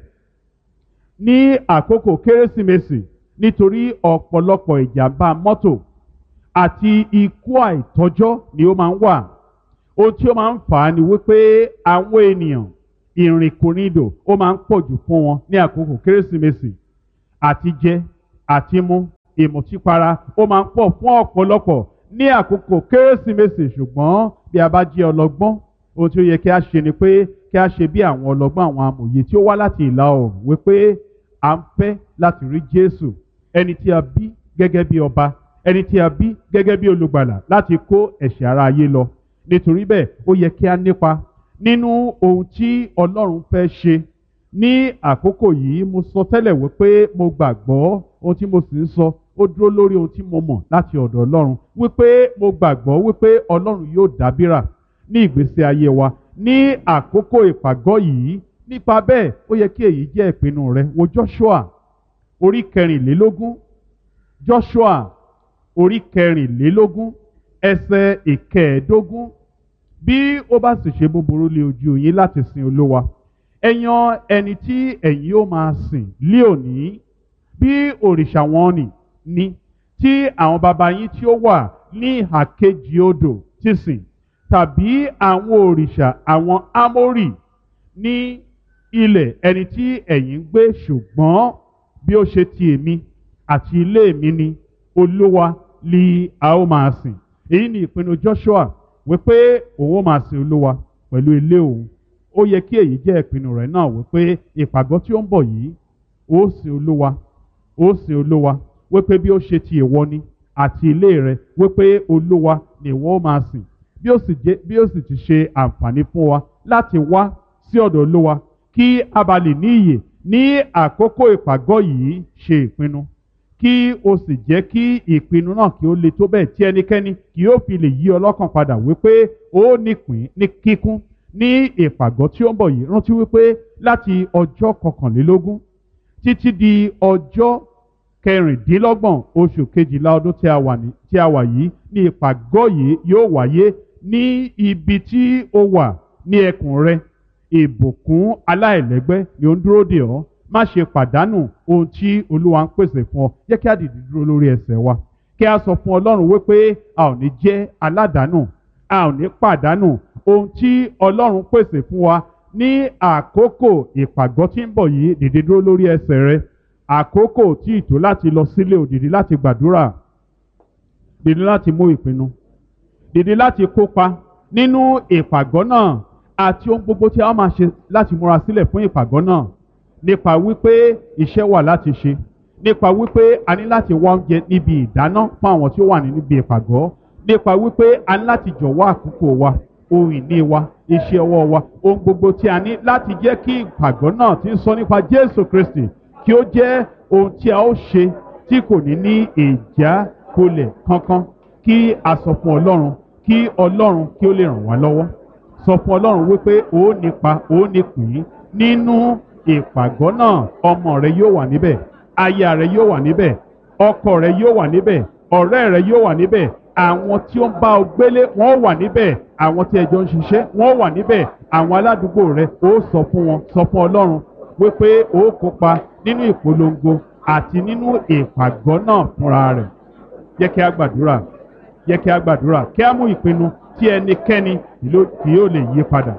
ní àkókò Kérésìmesì, nítorí ọ̀pọ̀lọpọ̀ ìjàmbá mọ́tò àti ikú àìtọ́jọ́ ni ó máa ń wà. Ohun tí ó máa ń fà á ni wípé àwọn ènìyàn ìrìnkúrìndò ó máa ń pọ̀ jù fún wọn ní àkókò kérésìmesì. Àti jẹ àti mu ìmùtípara ó máa ń pọ̀ fún ọ̀pọ̀lọpọ̀ ní àkókò kérésìmesì. Ṣùgbọ́n bí a bá jẹ́ ọlọ́gbọ́n, ohun tí ó yẹ kí a ṣe ni pé kí a ṣe bí àwọn ọlọ́gbọ́n, àwọn amòye tí ó wá láti ìlà oòrùn, wípé à ń fẹ́ láti rí Jésù, ẹni tí a bí gẹ́gẹ́ bí ọba, ẹni tí a bí gẹ́gẹ́ bí olùgbàlà láti kó ẹ̀ṣẹ̀ ara ayé lọ. Nítorí bẹ́ẹ̀ ó yẹ kí a nípa nínú ohun tí Ọlọ́run fẹ́ ṣe ní àkókò yìí. Mo sọ tẹ́lẹ̀ wípé mo gbàgbọ́, ohun tí mo sì ń sọ ó dúró lórí ohun tí mo mọ̀ láti ọ̀dọ̀ Ọlọ́run, wípé mo gbàgbọ́ wípé Ọlọ́run yóò dábìrà ní ìgbésí ayé wa ní àkókò ìpàgọ́ yìí. Nípa bẹ́ẹ̀ ó yẹ kí èyí jẹ́ ìpinnu rẹ. Wo Joshua orí kẹrìnlélógún, Joshua orí kẹrìnlélógún ẹsẹ̀ ìkẹẹ̀ẹ́dógún. Bí ó bá sì ṣe búburú lé ojú yín láti sin Olúwa, ẹ yan ẹni tí ẹ̀yin ó máa sìn lé òní. Bí òrìṣà wọn ni tí àwọn baba yín tí ó wà ní ìhà kejì odò ti sìn, tàbí àwọn òrìṣà àwọn Ámórì ní ilẹ̀ ẹni tí ẹ̀yin ń gbé. Ṣùgbọ́n bí ó ṣe ti èmi àti ilé mi ni, Olúwa li a ó máa sìn. Èyí ni ìpinnu Joshua, wípé òun ó máa sìn Olúwa pẹ̀lú ilé òun. Ó yẹ kí èyí jẹ́ ìpinnu rẹ̀ náà, wípé ìpàgọ́ tí ó ń bọ̀ yìí ó sìn Olúwa, ó sìn Olúwa, wípé bí ó ṣe ti ìwọ ni àti ilé rẹ, wípé Olúwa ni ìwọ ó máa sìn. Bí ó sì ti ṣe àǹfààní fún wa láti wá sí ọ̀dọ̀ Olúwa kí a bá lè ní ìyè ní àkókò ìpàgọ́ yìí, ṣe ìpinnu kí o sì jẹ́ kí ìpinnu náà kí ó le tó bẹ́ẹ̀ tí ẹnikẹ́ni kì yóò fi lè yí ọlọ́kàn padà, wípé ó nípìn ní kíkún ní ìpàgọ́ tí ó ń bọ̀ yìí. Rántí wípé láti ọjọ́ 21 títí di ọjọ́ 26 oṣù kejìlá ọdún tí a wà yìí ní ìpàgọ́ yìí yóò wáyé ní ibi tí ó wà ní ẹkùn rẹ. Ìbùkún aláìlẹ́gbẹ́ ni ó ń dúró dè ọ́. Má ṣe pàdánù ohun tí Olúwa ń pèsè fún ọ. Jẹ́ kí a dìde dúró lórí ẹsẹ̀ wa, kí a sọ fún Ọlọ́run wípé a ò ní jẹ́ aládàánù, a ò ní pàdánù ohun tí Ọlọ́run pèsè fún wa ní àkókò ìpàgọ́ tí ń bọ̀ yìí. Dìde dúró lórí ẹsẹ̀ rẹ. Àkókò tí ìtò láti lọ sílé ò, dìde láti gbàdúrà, dìde láti mú ìpinnu, dìde láti kópa nínú ìpàgọ́ náà àti ohun gbogbo tí a máa ṣe láti múra sílẹ̀ fún ìpàgọ́ náà. Nípa wípé iṣẹ́ wà láti ṣe, nípa wípé a ní láti wá oúnjẹ níbi ìdáná fún àwọn tí ó wà níbi ìpàgọ́, nípa wípé a ní láti jọ̀wọ́ àkókò wa, ohun ìní wa, iṣẹ́ ọwọ́ wa, ohun gbogbo tí a ní láti jẹ́ kí ìpàgọ́ náà tí ń sọ nípa Jésù Kristi kí ó jẹ́ ohun tí a ó ṣe tí kò ní ìjákulẹ̀ kankan. Kí a sọ fún Ọlọ́run, kí Ọlọ́run kí ó lè ràn wá lọ́wọ́. Sọ fún Ọlọ́run wípé ó nípa, ó nípìn nínú ìpàgọ́ náà. Ọmọ rẹ yóò wà níbẹ̀, aya rẹ yóò wà níbẹ̀, ọkọ rẹ yóò wà níbẹ̀, ọ̀rẹ́ rẹ yóò wà níbẹ̀, àwọn tí ó ń bá ọ gbélé wọ́n wà níbẹ̀, àwọn tí ẹjọ́ ń ṣiṣẹ́ wọ́n wà níbẹ̀, àwọn aládùúgbò rẹ ó sọ fún wọn, sọ fún Ọlọ́run wípé ó kópa nínú ìpolongo àti nínú ìpàgọ́ náà fúnra rẹ̀. Jẹ́ kí a gbàdúrà, jẹ́ kí a gbàdúrà, kí a mú ìpinnu tí ẹnikẹ́ni kì yóò lè yí padà.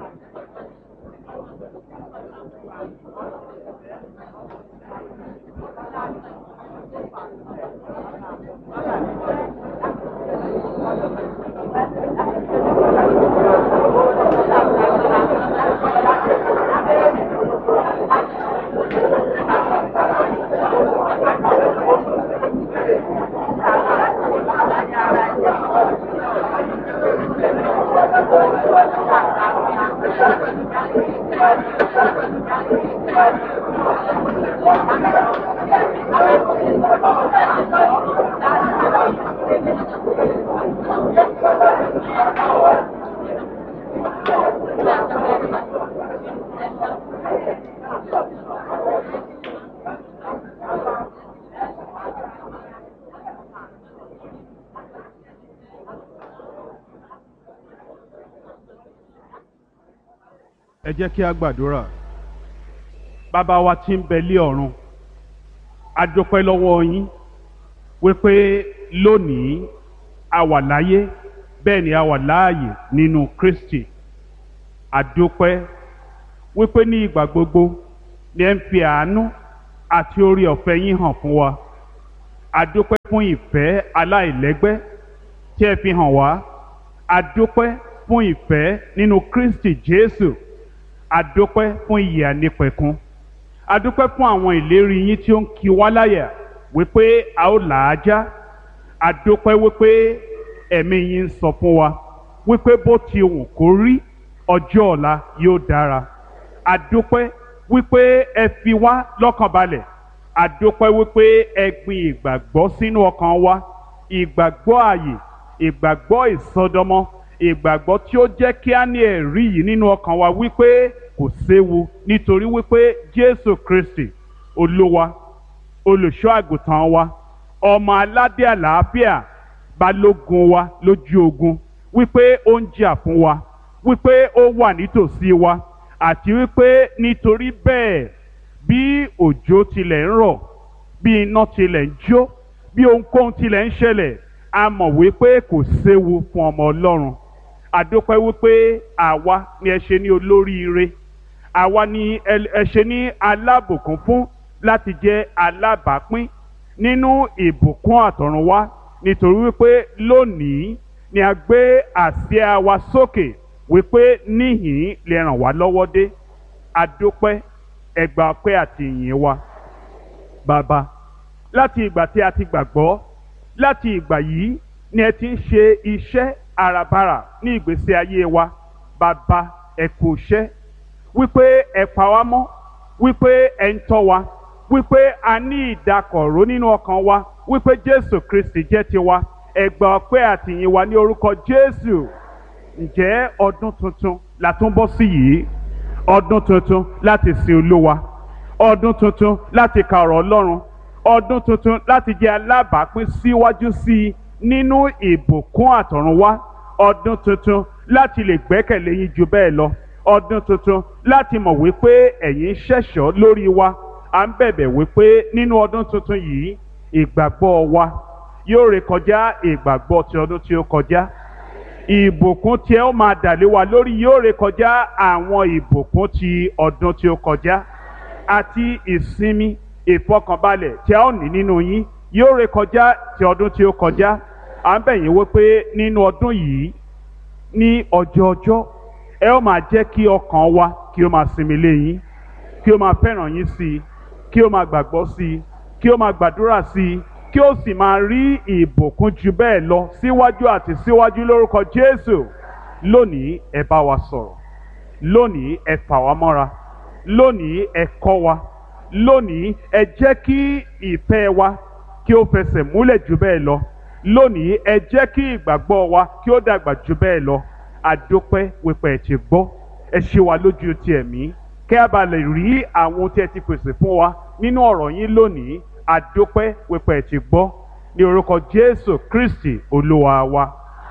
Ẹ jẹ́ kí a gbàdúrà. Bàbá wa tí ń bẹ lé ọ̀run, a dúpẹ́ lọ́wọ́ yín wípé lónìí a wà láyé bẹ́ẹ̀ ni a wà láàyè nínú Kristi. Àdúpẹ́ wípé ní ìgbà gbogbo ni ẹ ń fi àánú àti oore ọ̀fẹ́ yín hàn fún wa. Àdúpẹ́ fún ìfẹ́ aláìlẹ́gbẹ́ tí ẹ fi hàn wá. Àdúpẹ́ fún ìfẹ́ nínú Kristi Jésù. Àdúpẹ́ fún ìyè ànípẹ̀kun. Àdúpẹ́ fún àwọn ìlérí yín tí ó ń kì wá láyà wípé a ó là á já. Àdúpẹ́ wípé ẹ̀mí yín ń sọ fún wa wípé bó ti wù kó rí ọjọ́ ọ̀la yóò dára. Àdúpẹ́ wípé ẹ fi wá lọ́kàn balẹ̀. Àdúpẹ́ wípé ẹ gbin ìgbàgbọ́ sínú ọkàn wa. Ìgbàgbọ́ ààyè, ìgbàgbọ́ ìsọdọmọ, ìgbàgbọ́ tí ó jẹ́ kí á ní ẹ̀rí yìí nínú ọkàn wa wípé kò séwu nítorí wípé Jésù Kristi Olúwa, olùṣọ́ àgùntàn wa, ọmọ aládé àlàáfíà, balógun wa lójú ogun, wípé ó ń jà fún wa, wípé ó wà nítòsí wa, àti wípé nítorí bẹ́ẹ̀ bí òjò tilẹ̀ ń rọ̀, bí iná tilẹ̀ ń jó, bí ohunkóhun tilẹ̀ ń ṣẹlẹ̀, a mọ̀ wípé kò séwu fún ọmọ Ọlọ́run. Àdúpẹ́ wípé àwa ni ẹ ṣe ní olóríire, àwa ni ẹ ṣe ní alábùkún fún láti jẹ́ alábàápín nínú ìbùkún àtọ̀runwá, nítorí wípé lónìí ni a gbé àsíá wa sókè wípé níhìn lè ràn wá lọ́wọ́ dé. Àdúpẹ́, ẹ gbà ọpẹ́ àti ìyìn wa. Bàbá, láti ìgbà tí a ti gbàgbọ́, láti ìgbà yìí ni ẹ ti ń ṣe iṣẹ́ àràbarà ní ìgbésí ayé wa. Bàbá, ẹ kú iṣẹ́, wípé ẹ pa wá mọ́, wípé ẹ ń tọ́ wa, wípé a ní ìdákọ̀ró nínú ọkàn wa, wípé Jésù Kristi jẹ́ tiwa. Ẹ gbà ọpẹ́ àti ìyìn wa ní orúkọ Jésù. Ǹjẹ́ ọdún tuntun la tún bọ́ sí yìí? Ọdún tuntun láti sin Olúwa, ọdún tuntun láti ka ọ̀rọ̀ Ọlọ́run, ọdún tuntun láti jẹ́ alábàápín síwájú sí i nínú ìbùkún àtọ̀runwá, ọdún tuntun láti lè gbẹ́kẹ̀lé yín ju bẹ́ẹ̀ lọ, ọdún tuntun láti mọ̀ wípé ẹ̀yin ṣẹ̀ṣọ́ lórí wa. À ń bẹ̀bẹ̀ wípé nínú ọdún tuntun yìí ìgbàgbọ́ wa yóò rékọjá ìgbàgbọ́ ti ọdún tí ó kọjá. Ìbùkún tí ẹ ó máa dàlé wa lórí yóò rékọjá àwọn ìbùkún ti ọdún tí ó kọjá. Àti ìsinmi, ìfọkànbalẹ̀ tí a ó ní nínú yín yóò rékọjá ti ọdún tí ó kọjá. À ń bẹ̀ yín wípé nínú ọdún yìí ní ọjọọjọ́ ẹ ó máa jẹ́ kí ọkàn wa kí ó máa sinmi lé yín, kí ó máa fẹ́ràn yín sí i, kí ó máa gbàgbọ́ sí i, kí ó máa gbàdúrà sí i, kí ó sì máa rí ìbùkún ju bẹ́ẹ̀ lọ síwájú àti síwájú lórúkọ Jésù. Lónìí ẹ bá wa sọ̀rọ̀, lónìí ẹ fà wá mọ́ra, lónìí ẹ kọ́ wa, lónìí ẹ jẹ́ kí ìfẹ́ wa kí ó fẹsẹ̀ múlẹ̀ ju bẹ́ẹ̀ lọ, lónìí ẹ jẹ́ kí ìgbàgbọ́ wa kí ó dàgbà ju bẹ́ẹ̀ lọ. Àdúpẹ́ wípé ẹ ti gbọ́, ẹ ṣe wa lójú ti ẹ̀mí kí a bá lè rí àwọn ohun tí ẹ ti pèsè fún wa nínú ọ̀rọ̀ yín lónìí. Àdúpẹ́ wípé ẹ ti gbọ́, ní orúkọ Jésù Kristi Olúwa wa.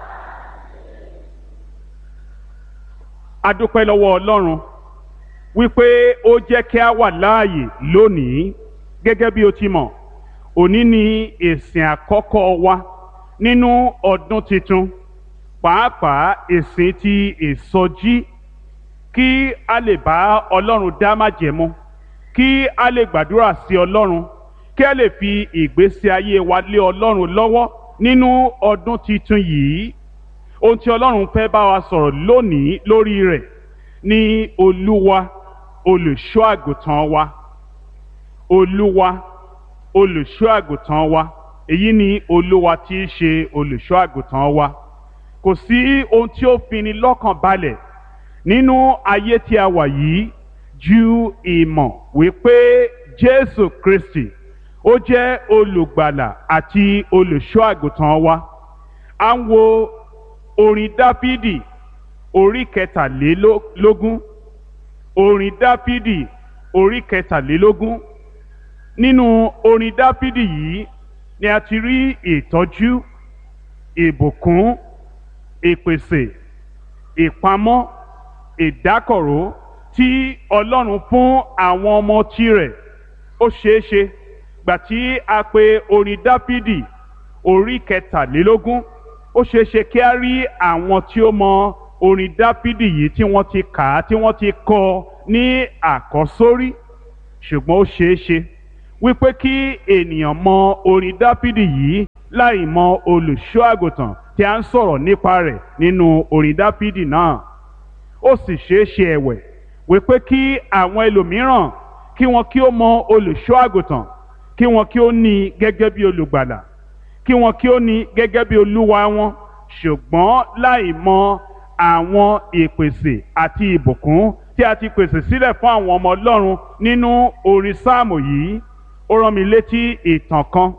Àdúpẹ́ lọ́wọ́ Ọlọ́run wípé ó jẹ́ kí a wà láàyè lónìí. Gẹ́gẹ́ bí o ti mọ̀, òní ni ìsìn àkọ́kọ́ wa nínú ọdún tuntun, pàápàá ìsìn ti ìsọjí, kí a lè bá Ọlọ́run dá májẹ̀mú, kí a lè gbàdúrà sí Ọlọ́run, kí a lè fi ìgbésí ayé wa lé Ọlọ́run lọ́wọ́ nínú ọdún tuntun yìí. Ohun tí Ọlọ́run fẹ́ bá wa sọ̀rọ̀ lónìí lórí rẹ̀ ni Olúwa olùṣọ́ àgùntàn wa. Olúwa olùṣọ́ àgùntàn wa. Èyí ni Olúwa tí í ṣe olùṣọ́ àgùntàn wa. Kò sí ohun tí ó fini lọ́kàn balẹ̀ nínú ayé tí a wà yìí ju ìmọ̀ wípé Jésù Kristi ó jẹ́ olùgbàlà àti olùṣọ́ àgùntàn wa. À ń wo orin Dáfídì orí kẹtàlélógún, orin Dáfídì orí kẹtàlélógún. Nínú orin Dáfídì yìí ni a ti rí ìtọ́jú, ìbùkún, ìpèsè, ìpamọ́, ìdákọ̀ró tí Ọlọ́run fún àwọn ọmọ tirẹ̀. Ó ṣeéṣe gbà tí a pè orin Dáfídì orí kẹtàlélógún ó ṣeé ṣe kí a rí àwọn tí ó mọ orin Dáfídì yìí tí wọ́n ti kà á tí wọ́n ti kọ ní àkọ́sórí, ṣùgbọ́n ó ṣeé ṣe wípé kí ènìyàn mọ orin Dáfídì yìí láì mọ olùṣọ́ àgùntàn tí a ń sọ̀rọ̀ nípa rẹ̀ nínú orin Dáfídì náà. Ó sì ṣeé ṣe ẹ̀wẹ̀ wípé kí àwọn ẹlòmíràn kí wọn kí ó mọ olùṣọ́ àgùntàn, kí wọn kí ó ní gẹ́gẹ́ bí olùgbàlà, kí wọn kí ó ní gẹ́gẹ́ bí olúwa wọn, ṣùgbọ́n láì mọ àwọn ìpèsè àti ìbùkún tí a ti pèsè sílẹ̀ fún àwọn ọmọ Ọlọ́run nínú orin sáàmù yìí. Ó rán mi létí ìtàn kan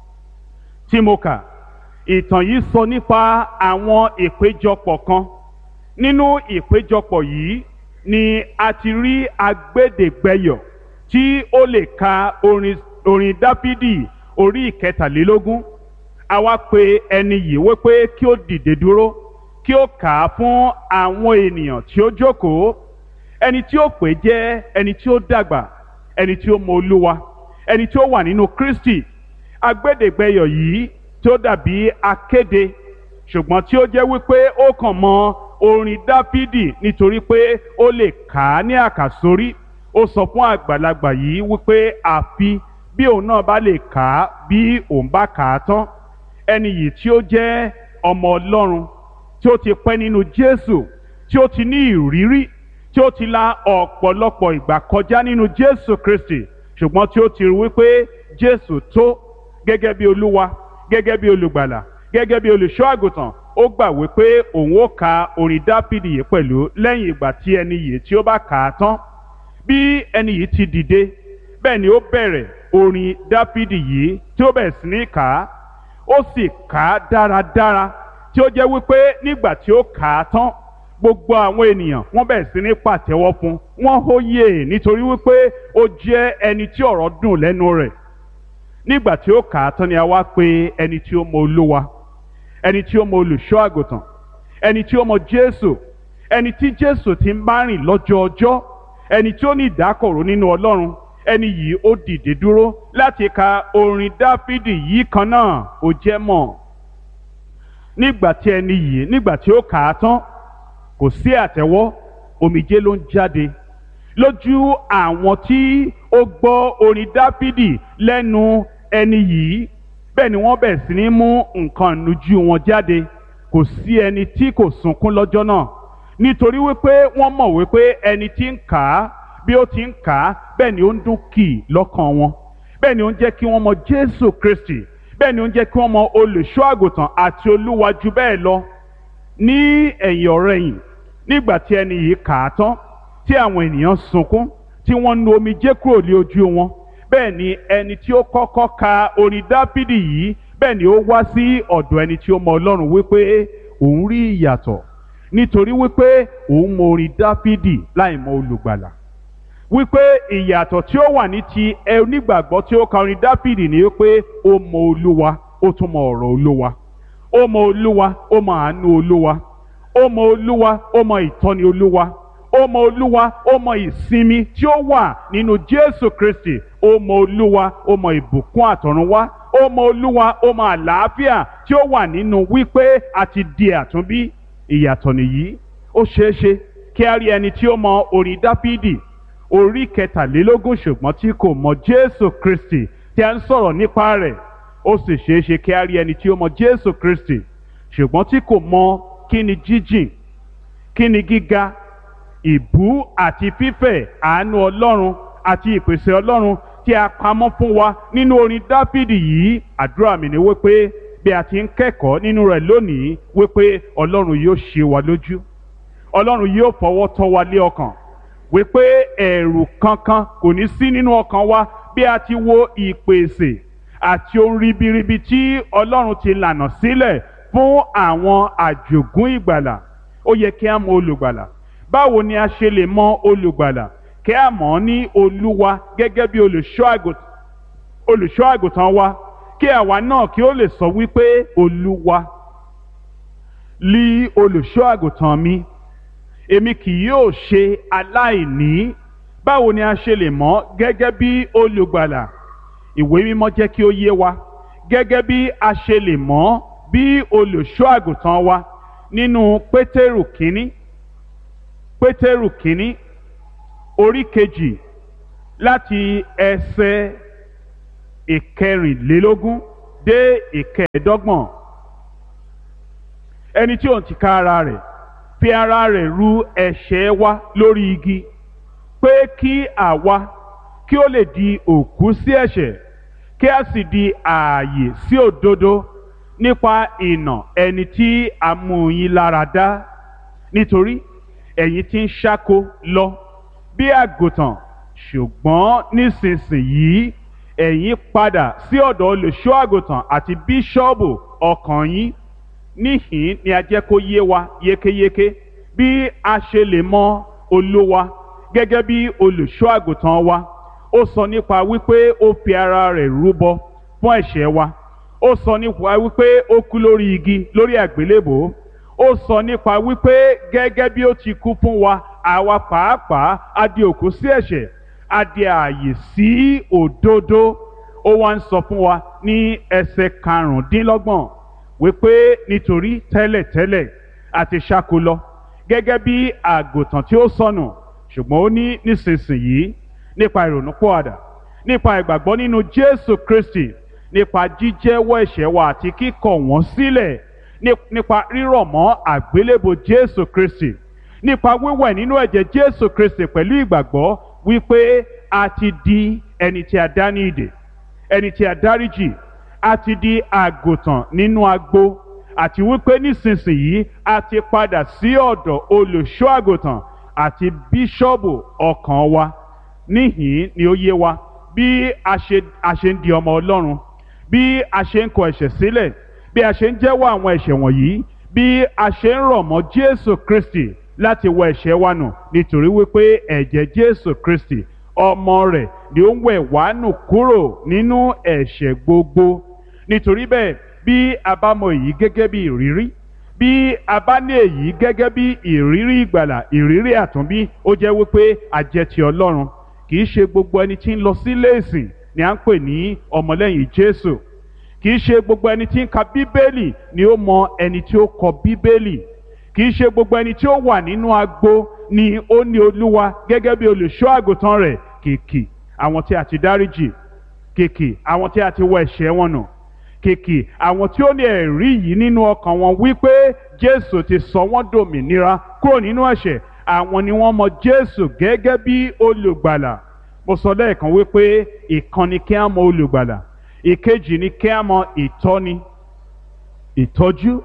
tí mo kà. Ìtàn yìí sọ nípa àwọn ìpéjọpọ̀ kan. Nínú ìpéjọpọ̀ yìí ni a ti rí agbẹ́dẹ̀gbẹ́yọ̀ tí ó lè ka orin Dáfídì orí ìkẹtàlélógún. A wá pe ẹni yìí wípé kí ó dìde dúró kí ó kà á fún àwọn ènìyàn tí ó jókòó. Ẹni tí ó pè jẹ́ ẹni tí ó dàgbà, ẹni tí ó mọ Olúwa, ẹni tí ó wà nínú Kristi. Agbẹ́dẹ̀gbẹ́yọ̀ yìí tí ó dàbí akéde, ṣùgbọ́n tí ó jẹ́ wípé ó kàn mọ orin Dáfídì nítorí pé ó lè kà á ní àkàsórí. Ó sọ fún àgbàlagbà yìí wípé àfi bí òun náà bá lè kà á bí òun bá kà á tán. Ẹni yìí tí ó jẹ́ ọmọ Ọlọ́run, tí ó ti pẹ́ nínú Jésù, tí ó ti ní ìrírí, tí ó ti la ọ̀pọ̀lọpọ̀ ìgbà kọjá nínú Jésù Kristi, ṣùgbọ́n tí ó ti rí wípé Jésù tó gẹ́gẹ́ bí Olúwa, gẹ́gẹ́ bí olùgbàlà, gẹ́gẹ́ bí olùṣọ́ àgùntàn. Ó gbà wípé òun ó ka orin Dáfídì yìí pẹ̀lú lẹ́yìn ìgbà tí ẹni yìí tí ó bá kà á tán. Bí ẹni yìí ti dìde, bẹ́ẹ̀ ni ó bẹ̀rẹ̀ orin Dáfídì yìí tí ó bẹ̀rẹ̀ sí ní kà á. Ó sì kà á dáradára tí ó jẹ́ wípé nígbà tí ó kà á tán, gbogbo àwọn ènìyàn wọ́n bẹ̀rẹ̀ sí ní pàtẹ́wọ́ fún, wọ́n hóyè nítorí wípé ó jẹ́ ẹni tí ọ̀rọ̀ dùn lẹ́nu rẹ̀. Nígbà tí ó kà á tán ni a wá pe ẹni tí ó mọ Olúwa, ẹni tí ó mọ olùṣọ́ àgùntàn, ẹni tí ó mọ Jésù, ẹni tí Jésù ti ń bá rìn lọ́jọ́ ọjọ́, ẹni tí ó ní ìdákọ̀ró nínú Ọlọ́run. Ẹni yìí ó dìde dúró láti ka orin Dáfídì yìí kan náà. Ó jẹ́ mọ̀, nígbà tí ẹni yìí nígbà tí ó kà á tán, kò sí àtẹ́wọ́, omijé ló ń jáde lójú àwọn tí ó gbọ́ orin Dáfídì lẹ́nu ẹni yìí. Bẹ́ẹ̀ ni wọ́n bẹ̀rẹ̀ sí ní mú nǹkan ìnujú wọn jáde. Kò sí ẹni tí kò sunkún lọ́jọ́ náà, nítorí wípé wọ́n mọ̀ wípé ẹni tí ń kà á, bí ó ti ń kà á, bẹ́ẹ̀ ni ó ń dún kì lọ́kàn wọn. Bẹ́ẹ̀ ni ó ń jẹ́ kí wọ́n mọ Jésù Kristi. Bẹ́ẹ̀ ni ó ń jẹ́ kí wọ́n mọ olùṣọ́ àgùntàn àti Olúwa jù bẹ́ẹ̀ lọ. Ní ẹ̀yìn ọ̀rẹ̀yìn, nígbà tí ẹni yìí kà á tán, tí àwọn ènìyàn sunkún, tí wọ́n nu omijé kúrò ní ojú wọn, bẹ́ẹ̀ ni ẹni tí ó kọ́kọ́ ka orin Dáfídì yìí, bẹ́ẹ̀ ni ó wá sí ọ̀dọ̀ ẹni tí ó mọ Ọlọ́run wípé òun rí ìyàtọ̀, nítorí wípé òun mọ orin Dáfídì láì mọ olùgbàlà. Wípé ìyàtọ̀ tí ó wà ní ti onígbàgbọ́ tí ó ka orin Dáfídì ni wípé ó mọ Olúwa, ó tún mọ ọ̀rọ̀ Olúwa. Ó mọ Olúwa, ó mọ àánú Olúwa. Ó mọ Olúwa, ó mọ ìtọ́ni Olúwa. Ó mọ Olúwa, ó mọ ìsinmi tí ó wà nínú Jésù Kristi. Ó mọ Olúwa, ó mọ ìbùkún àtọ̀runwá. Ó mọ Olúwa, ó mọ àlàáfíà tí ó wà nínú wípé a ti di àtúnbí. Ìyàtọ̀ nìyí. Ó ṣeé ṣe kí a rí ẹni tí ó mọ orin Dáfídì orí kẹtàlélógún ṣùgbọ́n tí kò mọ Jésù Kristi tí a ń sọ̀rọ̀ nípa rẹ̀. Ó sì ṣeé ṣe kí a rí ẹni tí ó mọ Jésù Kristi ṣùgbọ́n tí kò mọ kí ni jíjìn, kí ni gíga, ìbú àti fífẹ̀ àánú Ọlọ́run àti ìpèsè Ọlọ́run tí a pamọ́ fún wa nínú orin Dáfídì yìí. Àdúrà mi ni wípé bí a ti ń kẹ́kọ̀ọ́ nínú rẹ̀ lónìí, wípé Ọlọ́run yóò ṣe wa lójú, Ọlọ́run yóò fọwọ́ tọ́ wa lé ọkàn, wípé ẹ̀rù kankan kò ní sí nínú ọkàn wa bí a ti wo ìpèsè àti ohun ribiribi tí Ọlọ́run ti lànà sílẹ̀ fún àwọn àjògún ìgbàlà. Ó yẹ kí a mọ olùgbàlà. Báwo ni a ṣe lè mọ olùgbàlà? Kí a mọ̀ ọ́ ní Olúwa gẹ́gẹ́ bí olùṣọ́ àgùntàn wa, kí àwa náà kí ó lè sọ wípé Olúwa lí olùṣọ́ àgùntàn mi, èmi kì yóò ṣe aláìní. Báwo ni a ṣe lè mọ̀ gẹ́gẹ́ bí olùgbàlà? Ìwé mímọ́ jẹ́ kí ó yé wa gẹ́gẹ́ bí a ṣe lè mọ̀ bí olùṣọ́ àgùntàn wa nínú Pétérù kínní orí kejì láti ẹsẹ̀ ìkẹrìnlélógún dé ìkẹẹ̀ẹ́dọ́gbọ̀n. Ẹni tí òun tìka ara rẹ̀ fi ara rẹ̀ ru ẹ̀ṣẹ̀ wa lórí igi, pé kí àwa kí ó lè di òkú sí ẹ̀ṣẹ̀, kí a sì di ààyè sí òdodo, nípa ìnà ẹni tí a mú yín lára dá. Nítorí ẹ̀yin ti ń ṣáko lọ bí àgùntàn, ṣùgbọ́n nísinsìnyí ẹ̀yin padà sí ọ̀dọ̀ olùṣọ́ àgùntàn àti bíṣọ́ọ̀bù ọkàn yín. Níhìn ni a jẹ́ kó yé wa yékéyéké bí a ṣe lè mọ Olúwa gẹ́gẹ́ bí olùṣọ́ àgùntàn wa. Ó sọ nípa wípé ó fi ara rẹ̀ rúbọ fún ẹ̀ṣẹ̀ wa. Ó sọ nípa wípé ó kú lórí igi, lórí àgbélébòó. Ó sọ nípa wípé gẹ́gẹ́ bí ó ti kú fún wa, àwa pàápàá a di òkú sí ẹ̀ṣẹ̀, a di ààyè sí òdodo. Ó wá ń sọ fún wa ní ẹsẹ̀ karùndínlọ́gbọ̀n wípé nítorí tẹ́lẹ̀tẹ́lẹ̀ a ti ṣáko lọ gẹ́gẹ́ bí àgùntàn tí ó sọnù, ṣùgbọ́n ó ní nísinsìnyí nípa ìrònúpìwàdà, nípa ìgbàgbọ́ nínú Jésù Kristi, nípa jíjẹ́wọ́ ẹ̀ṣẹ̀ wa àti kíkọ̀ wọ́n sílẹ̀, nípa rírọ̀ mọ́ àgbélébò Jésù Kristi, nípa wíwẹ̀ nínú ẹ̀jẹ̀ Jésù Kristi pẹ̀lú ìgbàgbọ́ wípé a ti di ẹni tí a dá ní ìdè, ẹni tí a dáríjì, a ti di àgùntàn nínú agbo, àti wípé nísinsìnyí a ti padà sí ọ̀dọ̀ olùṣọ́ àgùntàn àti bíṣọ́ọ̀bù ọkàn wa. Níhìn ni ó yé wa bí a ṣe ń di ọmọ Ọlọ́run, bí a ṣe ń kọ ẹ̀ṣẹ̀ sílẹ̀, bí a ṣe ń jẹ́wọ́ àwọn ẹ̀ṣẹ̀ wọ̀nyí, bí a ṣe ń rọ̀ mọ́ Jésù Kristi láti wẹ ẹ̀ṣẹ̀ wa nù, nítorí wípé ẹ̀jẹ̀ Jésù Kristi ọmọ rẹ̀ ni ó ń wẹ̀ wá nù kúrò nínú ẹ̀ṣẹ̀ gbogbo. Nítorí bẹ́ẹ̀, bí a bá mọ èyí gẹ́gẹ́ bí ìrírí, bí a bá ní èyí gẹ́gẹ́ bí ìrírí ìgbàlà, ìrírí àtúnbí, ó jẹ́ wípé a jẹ́ ti Ọlọ́run. Kì í ṣe gbogbo ẹni tí ń lọ sílé ìsìn ni à ń pè ní ọmọlẹ́yìn Jésù. Kì í ṣe gbogbo ẹni tí ń ka Bíbélì ni ó mọ ẹni tí ó kọ Bíbélì. Kì í ṣe gbogbo ẹni tí ó wà nínú agbo ni ó ní Olúwa gẹ́gẹ́ bí olùṣọ́ àgùntàn rẹ̀. Kìkì àwọn tí a ti dáríjì, kìkì àwọn tí a ti wẹ ẹ̀ṣẹ̀ wọn nù, kìkì àwọn tí ó ní ẹ̀rí yìí nínú ọkàn wọn wípé Jésù ti sọ wọ́n dòmìnira kúrò nínú ẹ̀ṣẹ̀, àwọn ni wọ́n mọ Jésù gẹ́gẹ́ bí olùgbàlà. Mo sọ lẹ́ẹ̀kan wípé ìkan ni kí á mọ olùgbàlà, ìkejì ni kí á mọ ìtọ́ni, ìtọ́jú,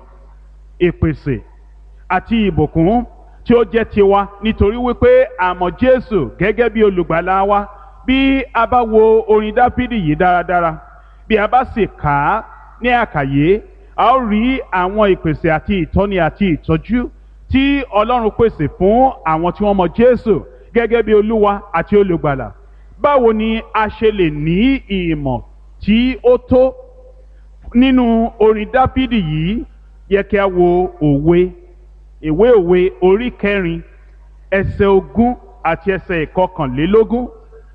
ìpèsè àti ìbùkún tí ó jẹ́ tiwa nítorí wípé a mọ Jésù gẹ́gẹ́ bí olùgbàlà wa. Bí a bá wo orin Dáfídì yìí dáradára, bí a bá sì kà á ní àkàyé, a ó rí àwọn ìpèsè àti ìtọ́ni àti ìtọ́jú tí Ọlọ́run pèsè fún àwọn tí wọ́n mọ Jésù gẹ́gẹ́ bí Olúwa àti olùgbàlà. Báwo ni a ṣe lè ní ìmọ̀ tí ó tó nínú orin Dáfídì yìí? Yẹ kí a wo ìwé òwe orí 4 ẹsẹ̀ 20 àti ẹsẹ̀ 21.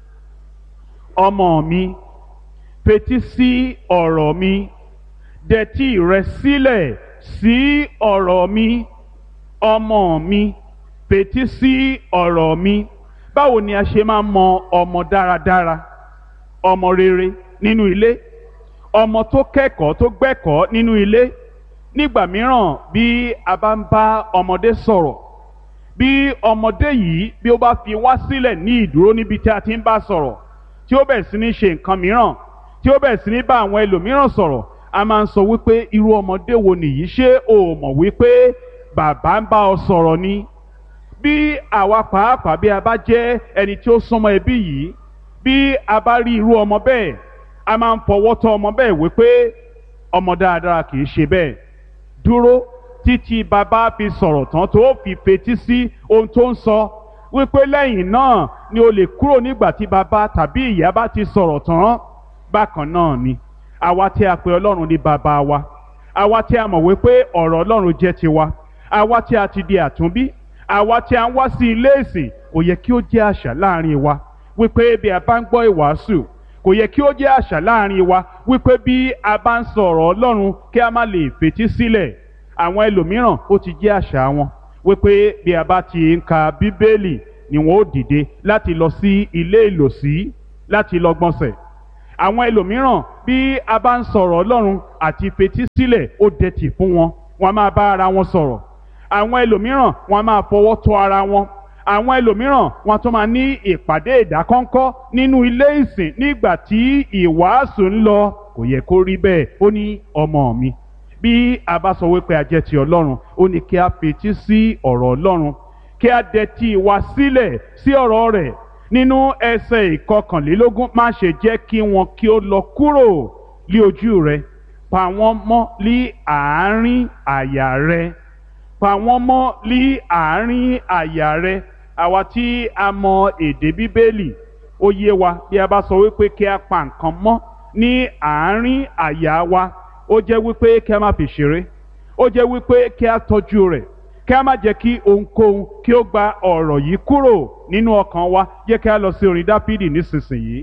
Ọmọ mi, fetí sí ọ̀rọ̀ mi, dẹtí rẹ sílẹ̀ sí ọ̀rọ̀ mi. Ọmọ mi, fetí sí ọ̀rọ̀ mi. Báwo ni a ṣe máa mọ ọmọ dáradára, ọmọ rere nínú ilé, ọmọ tó kẹ́kọ̀ọ́ tó gbẹ́kọ̀ọ́ nínú ilé? Nígbà mìíràn bí a bá ń bá ọmọdé sọ̀rọ̀, bí ọmọdé yìí bí ó bá fi wá sílẹ̀ ní ìdúró níbi tí a ti ń bá sọ̀rọ̀, tí ó bẹ̀rẹ̀ sí ní ṣe nǹkan mìíràn, tí ó bẹ̀rẹ̀ sí ní bá àwọn ẹlòmíràn sọ̀rọ̀, a máa ń sọ wípé irú ọmọdé wo nìyí? Ṣé o mọ̀ wípé bàbá ń bá ọ sọ̀rọ̀ ni? Bí àwa pàápàá bí a bá jẹ́ ẹni tí ó súnmọ́ ẹbí yìí, bí a bá rí irú ọmọ bẹ́ẹ̀, a máa ń fọwọ́ tọ́ ọmọ bẹ́ẹ̀ wípé ọmọ dáadáa kì í ṣe bẹ́ẹ̀. Dúró títí bàbá fi sọ̀rọ̀ tán tó fi fetí sí ohun tó ń sọ, wípé lẹ́yìn náà ni o lè kúrò nígbà tí bàbá tàbí ìyá bá ti sọ̀rọ̀ tán. Bákan náà ni àwa tí a pè Ọlọ́run ní bàbá wa, àwa tí a mọ̀ wípé ọ̀rọ̀ Ọlọ́run jẹ́ tiwa, àwa tí a ti di àtúnbí, àwa tí a ń wá sí ilé ìsìn, ó yẹ kí ó jẹ́ àṣà láàrin wa wípé bí a bá ń gbọ́ ìwàásù, kò kò yẹ kí ó jẹ́ àṣà láàrin wa wípé bí a bá ń sọ̀rọ̀ Ọlọ́run kí a má lè fetí sílẹ̀. Àwọn ẹlòmíràn ó ti jẹ́ àṣà wọn wípé bí a bá ti ń ka Bíbélì ni wọn ó dìde láti lọ sí ilé ìlòsí láti lọ gbọ̀nsẹ̀. Àwọn ẹlòmíràn bí a bá ń sọ̀rọ̀ Ọlọ́run àti fetí sílẹ̀ ó dẹ̀tì fún wọn, wọn a máa bá ara wọn sọ̀rọ̀. Àwọn ẹlòmíràn wọn a máa fọwọ́ tọ́ ara wọn. Àwọn ẹlòmíràn wọn tún máa ní ìpàdé ìdákọ́ńkọ́ nínú ilé ìsìn nígbà tí ìwàásù ń lọ. Kò yẹ kó rí bẹ́ẹ̀. Ó ní ọmọ mi, bí a bá sọ wípé a jẹ́ ti Ọlọ́run, ó ní kí a fetí sí ọ̀rọ̀ Ọlọ́run, kí a dẹ̀tí wa sílẹ̀ sí ọ̀rọ̀ rẹ̀. Nínú ẹsẹ̀ ìkọkànlélógún, má ṣe jẹ́ kí wọn kí ó lọ kúrò lí ojú rẹ, pa wọ́n mọ́ lí àárín àyà rẹ, pa wọ́n mọ́ lí àárín àyà rẹ. Àwa tí a mọ èdè Bíbélì, ó yé wa bí a bá sọ wípé kí a pa nǹkan mọ́ ní àárín àyà wa, ó jẹ́ wípé kí a má fi ṣeré, ó jẹ́ wípé kí a tọ́jú rẹ̀, kí a má jẹ́ kí ohunkóhun kí ó gba ọ̀rọ̀ yìí kúrò nínú ọkàn wa. Jẹ́ kí a lọ sí orin Dáfídì nísinsìnyí.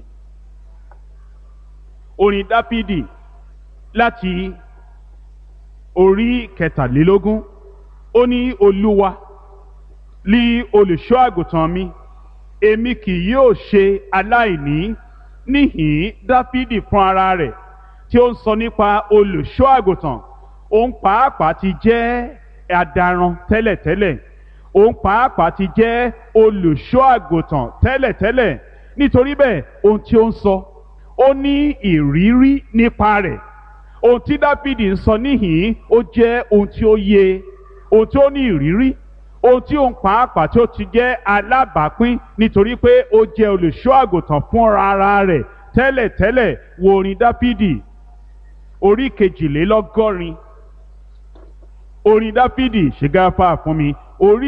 Orin Dáfídì láti orí 23. Ó ní, Olúwa lí olùṣọ́ àgùntàn mi, èmi kì yóò ṣe aláìní. Níhìn Dáfídì fún ara rẹ̀ tí ó ń sọ nípa olùṣọ́ àgùntàn. Òun pàápàá ti jẹ́ adaran tẹ́lẹ̀tẹ́lẹ̀. Òun pàápàá ti jẹ́ olùṣọ́ àgùntàn tẹ́lẹ̀tẹ́lẹ̀. Nítorí bẹ́ẹ̀ ohun tí ó ń sọ, ó ní ìrírí nípa rẹ̀. Ohun tí Dáfídì ń sọ níhìn ó jẹ́ ohun tí ó yé, ohun tí ó ní ìrírí, ohun tí òun pàápàá tí ó ti jẹ́ alábàápín, nítorí pé ó jẹ́ olùṣọ́ àgùntàn fúnra ara rẹ̀ tẹ́lẹ̀tẹ́lẹ̀. Wo orin Dáfídì orí 22. Orin Dáfídì, ṣe gáfárà fún mi, orí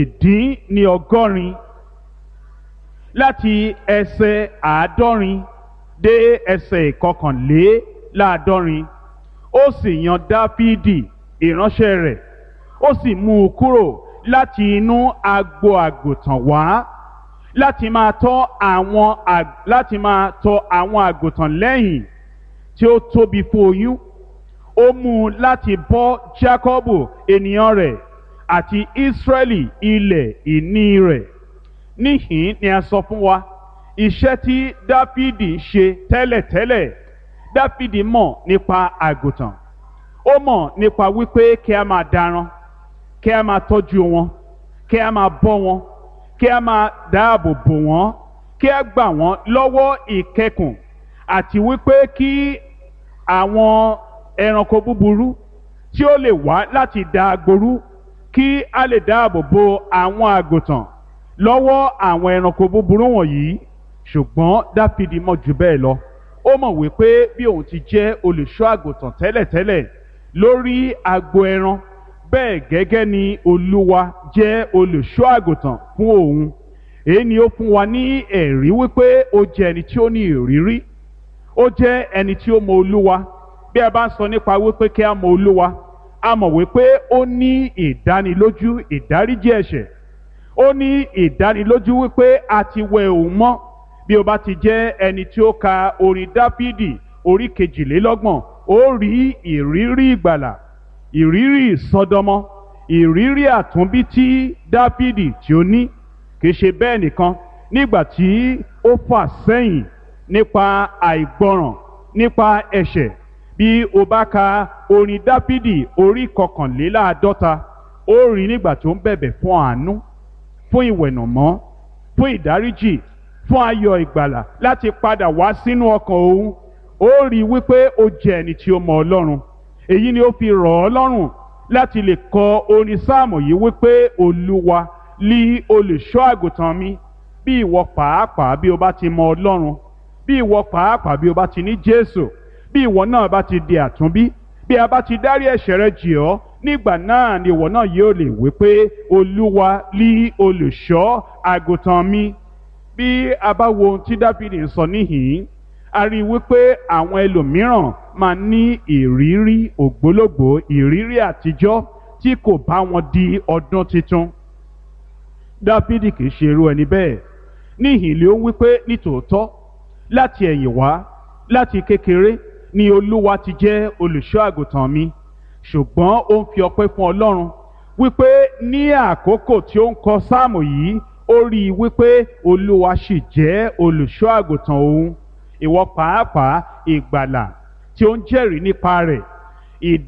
22 láti ẹsẹ̀ 70 dé ẹsẹ̀ 71. Ó sì yan Dáfídì ìránṣẹ́ rẹ̀, ó sì mú un kúrò láti inú agbo àgùntàn wá láti máa tọ́ àwọn àgùntàn lẹ́yìn tí ó tóbi fún oyún. Ó mú un láti bọ́ Jákọ́bù ènìyàn rẹ̀ àti Ísírẹ́lì ilẹ̀ ìní rẹ̀. Níhìn ni a sọ fún wa iṣẹ́ tí Dáfídì ń ṣe tẹ́lẹ̀tẹ́lẹ̀. Dáfídì mọ̀ nípa àgùntàn. Ó mọ̀ nípa wípé kí a máa daran, kí a máa tọ́jú wọn, kí a máa bọ́ wọn, kí a máa dáàbò bò wọ́n, kí a gbà wọ́n lọ́wọ́ ìkẹkùn, àti wípé kí àwọn ẹranko búburú tí ó lè wá láti da agboru, kí a lè dáàbò bo àwọn àgùntàn lọ́wọ́ àwọn ẹranko búburú wọ̀nyí. Ṣùgbọ́n Dáfídì mọ̀ jù bẹ́ẹ̀ lọ. Ó mọ̀ wípé bí òun ti jẹ́ olùṣọ́ àgùntàn tẹ́lẹ̀tẹ́lẹ̀ lórí agbo ẹran, bẹ́ẹ̀ gẹ́gẹ́ ni Olúwa jẹ́ olùṣọ́ àgùntàn fún òun. Èyí ni ó fún wa ní ẹ̀rí wípé ó jẹ́ ẹni tí ó ní ìrírí, ó jẹ́ ẹni tí ó mọ Olúwa. Bí a bá ń sọ nípa wípé kí a mọ Olúwa, a mọ̀ wípé ó ní ìdánilójú ìdáríjì ẹ̀ṣẹ̀. Ó ní ìdánilójú wípé a ti wẹ òun mọ́. Bí o bá ti jẹ́ ẹni tí ó ka orin Dáfídì orí 22, ó rí ìrírí ìgbàlà, ìrírí ìsọdọmọ, ìrírí àtúnbí tí Dáfídì tí ó ní. Kìí ṣe bẹ́ẹ̀ nìkan, nígbà tí ó fà sẹ́yìn nípa àìgbọràn, nípa ẹ̀ṣẹ̀. Bí o bá ka orin Dáfídì orí 51, ó rí nígbà tó ń bẹ̀bẹ̀ fún àánú, fún ìwẹ̀nàmọ́, fún ìdáríjì, fún ayọ̀ ìgbàlà láti padà wá sínú ọkàn òun. Ó rí wípé ó jẹ́ ẹni tí ó mọ Ọlọ́run. Èyí ni ó fi rọ̀ ọ́ lọ́rùn láti lè kọ orin sáàmù yìí wípé, Olúwa lí olùṣọ́ àgùntàn mi. Bí ìwọ pàápàá bí o bá ti mọ Ọlọ́run, bí ìwọ pàápàá bí o bá ti ní Jésù, bí ìwọ náà bá ti di àtúnbí, bí a bá ti dárí ẹ̀ṣẹ̀ rẹ jì ọ́, nígbà náà ni ìwọ náà yóò lè wí pé, Olúwa lí olùṣọ́ àgùntàn mi. Bí a bá wo ohun tí Dáfídì ń sọ níhìn-ín, a rí wípé àwọn ẹlòmíràn máa ní ìrírí ògbólógbòó, ìrírí àtijọ́ tí kò bá wọn di ọdún tuntun. Dáfídì kìí ṣe irú ẹni bẹ́ẹ̀. Níhìn ló ń wípé nítòótọ́ láti ẹ̀yìn wá, láti kékeré ni Olúwa ti jẹ́ olùṣọ́ àgùntàn mi. Ṣùgbọ́n ó ń fi ọpẹ́ fún Ọlọ́run wípé ní àkókò tí ó ń kọ sáàmù yìí, ó rí i wípé Olúwa sì jẹ́ olùṣọ́ àgùntàn òun. Ìwọ pàápàá ìgbàlà tí ó ń jẹ́rìí nípa rẹ̀,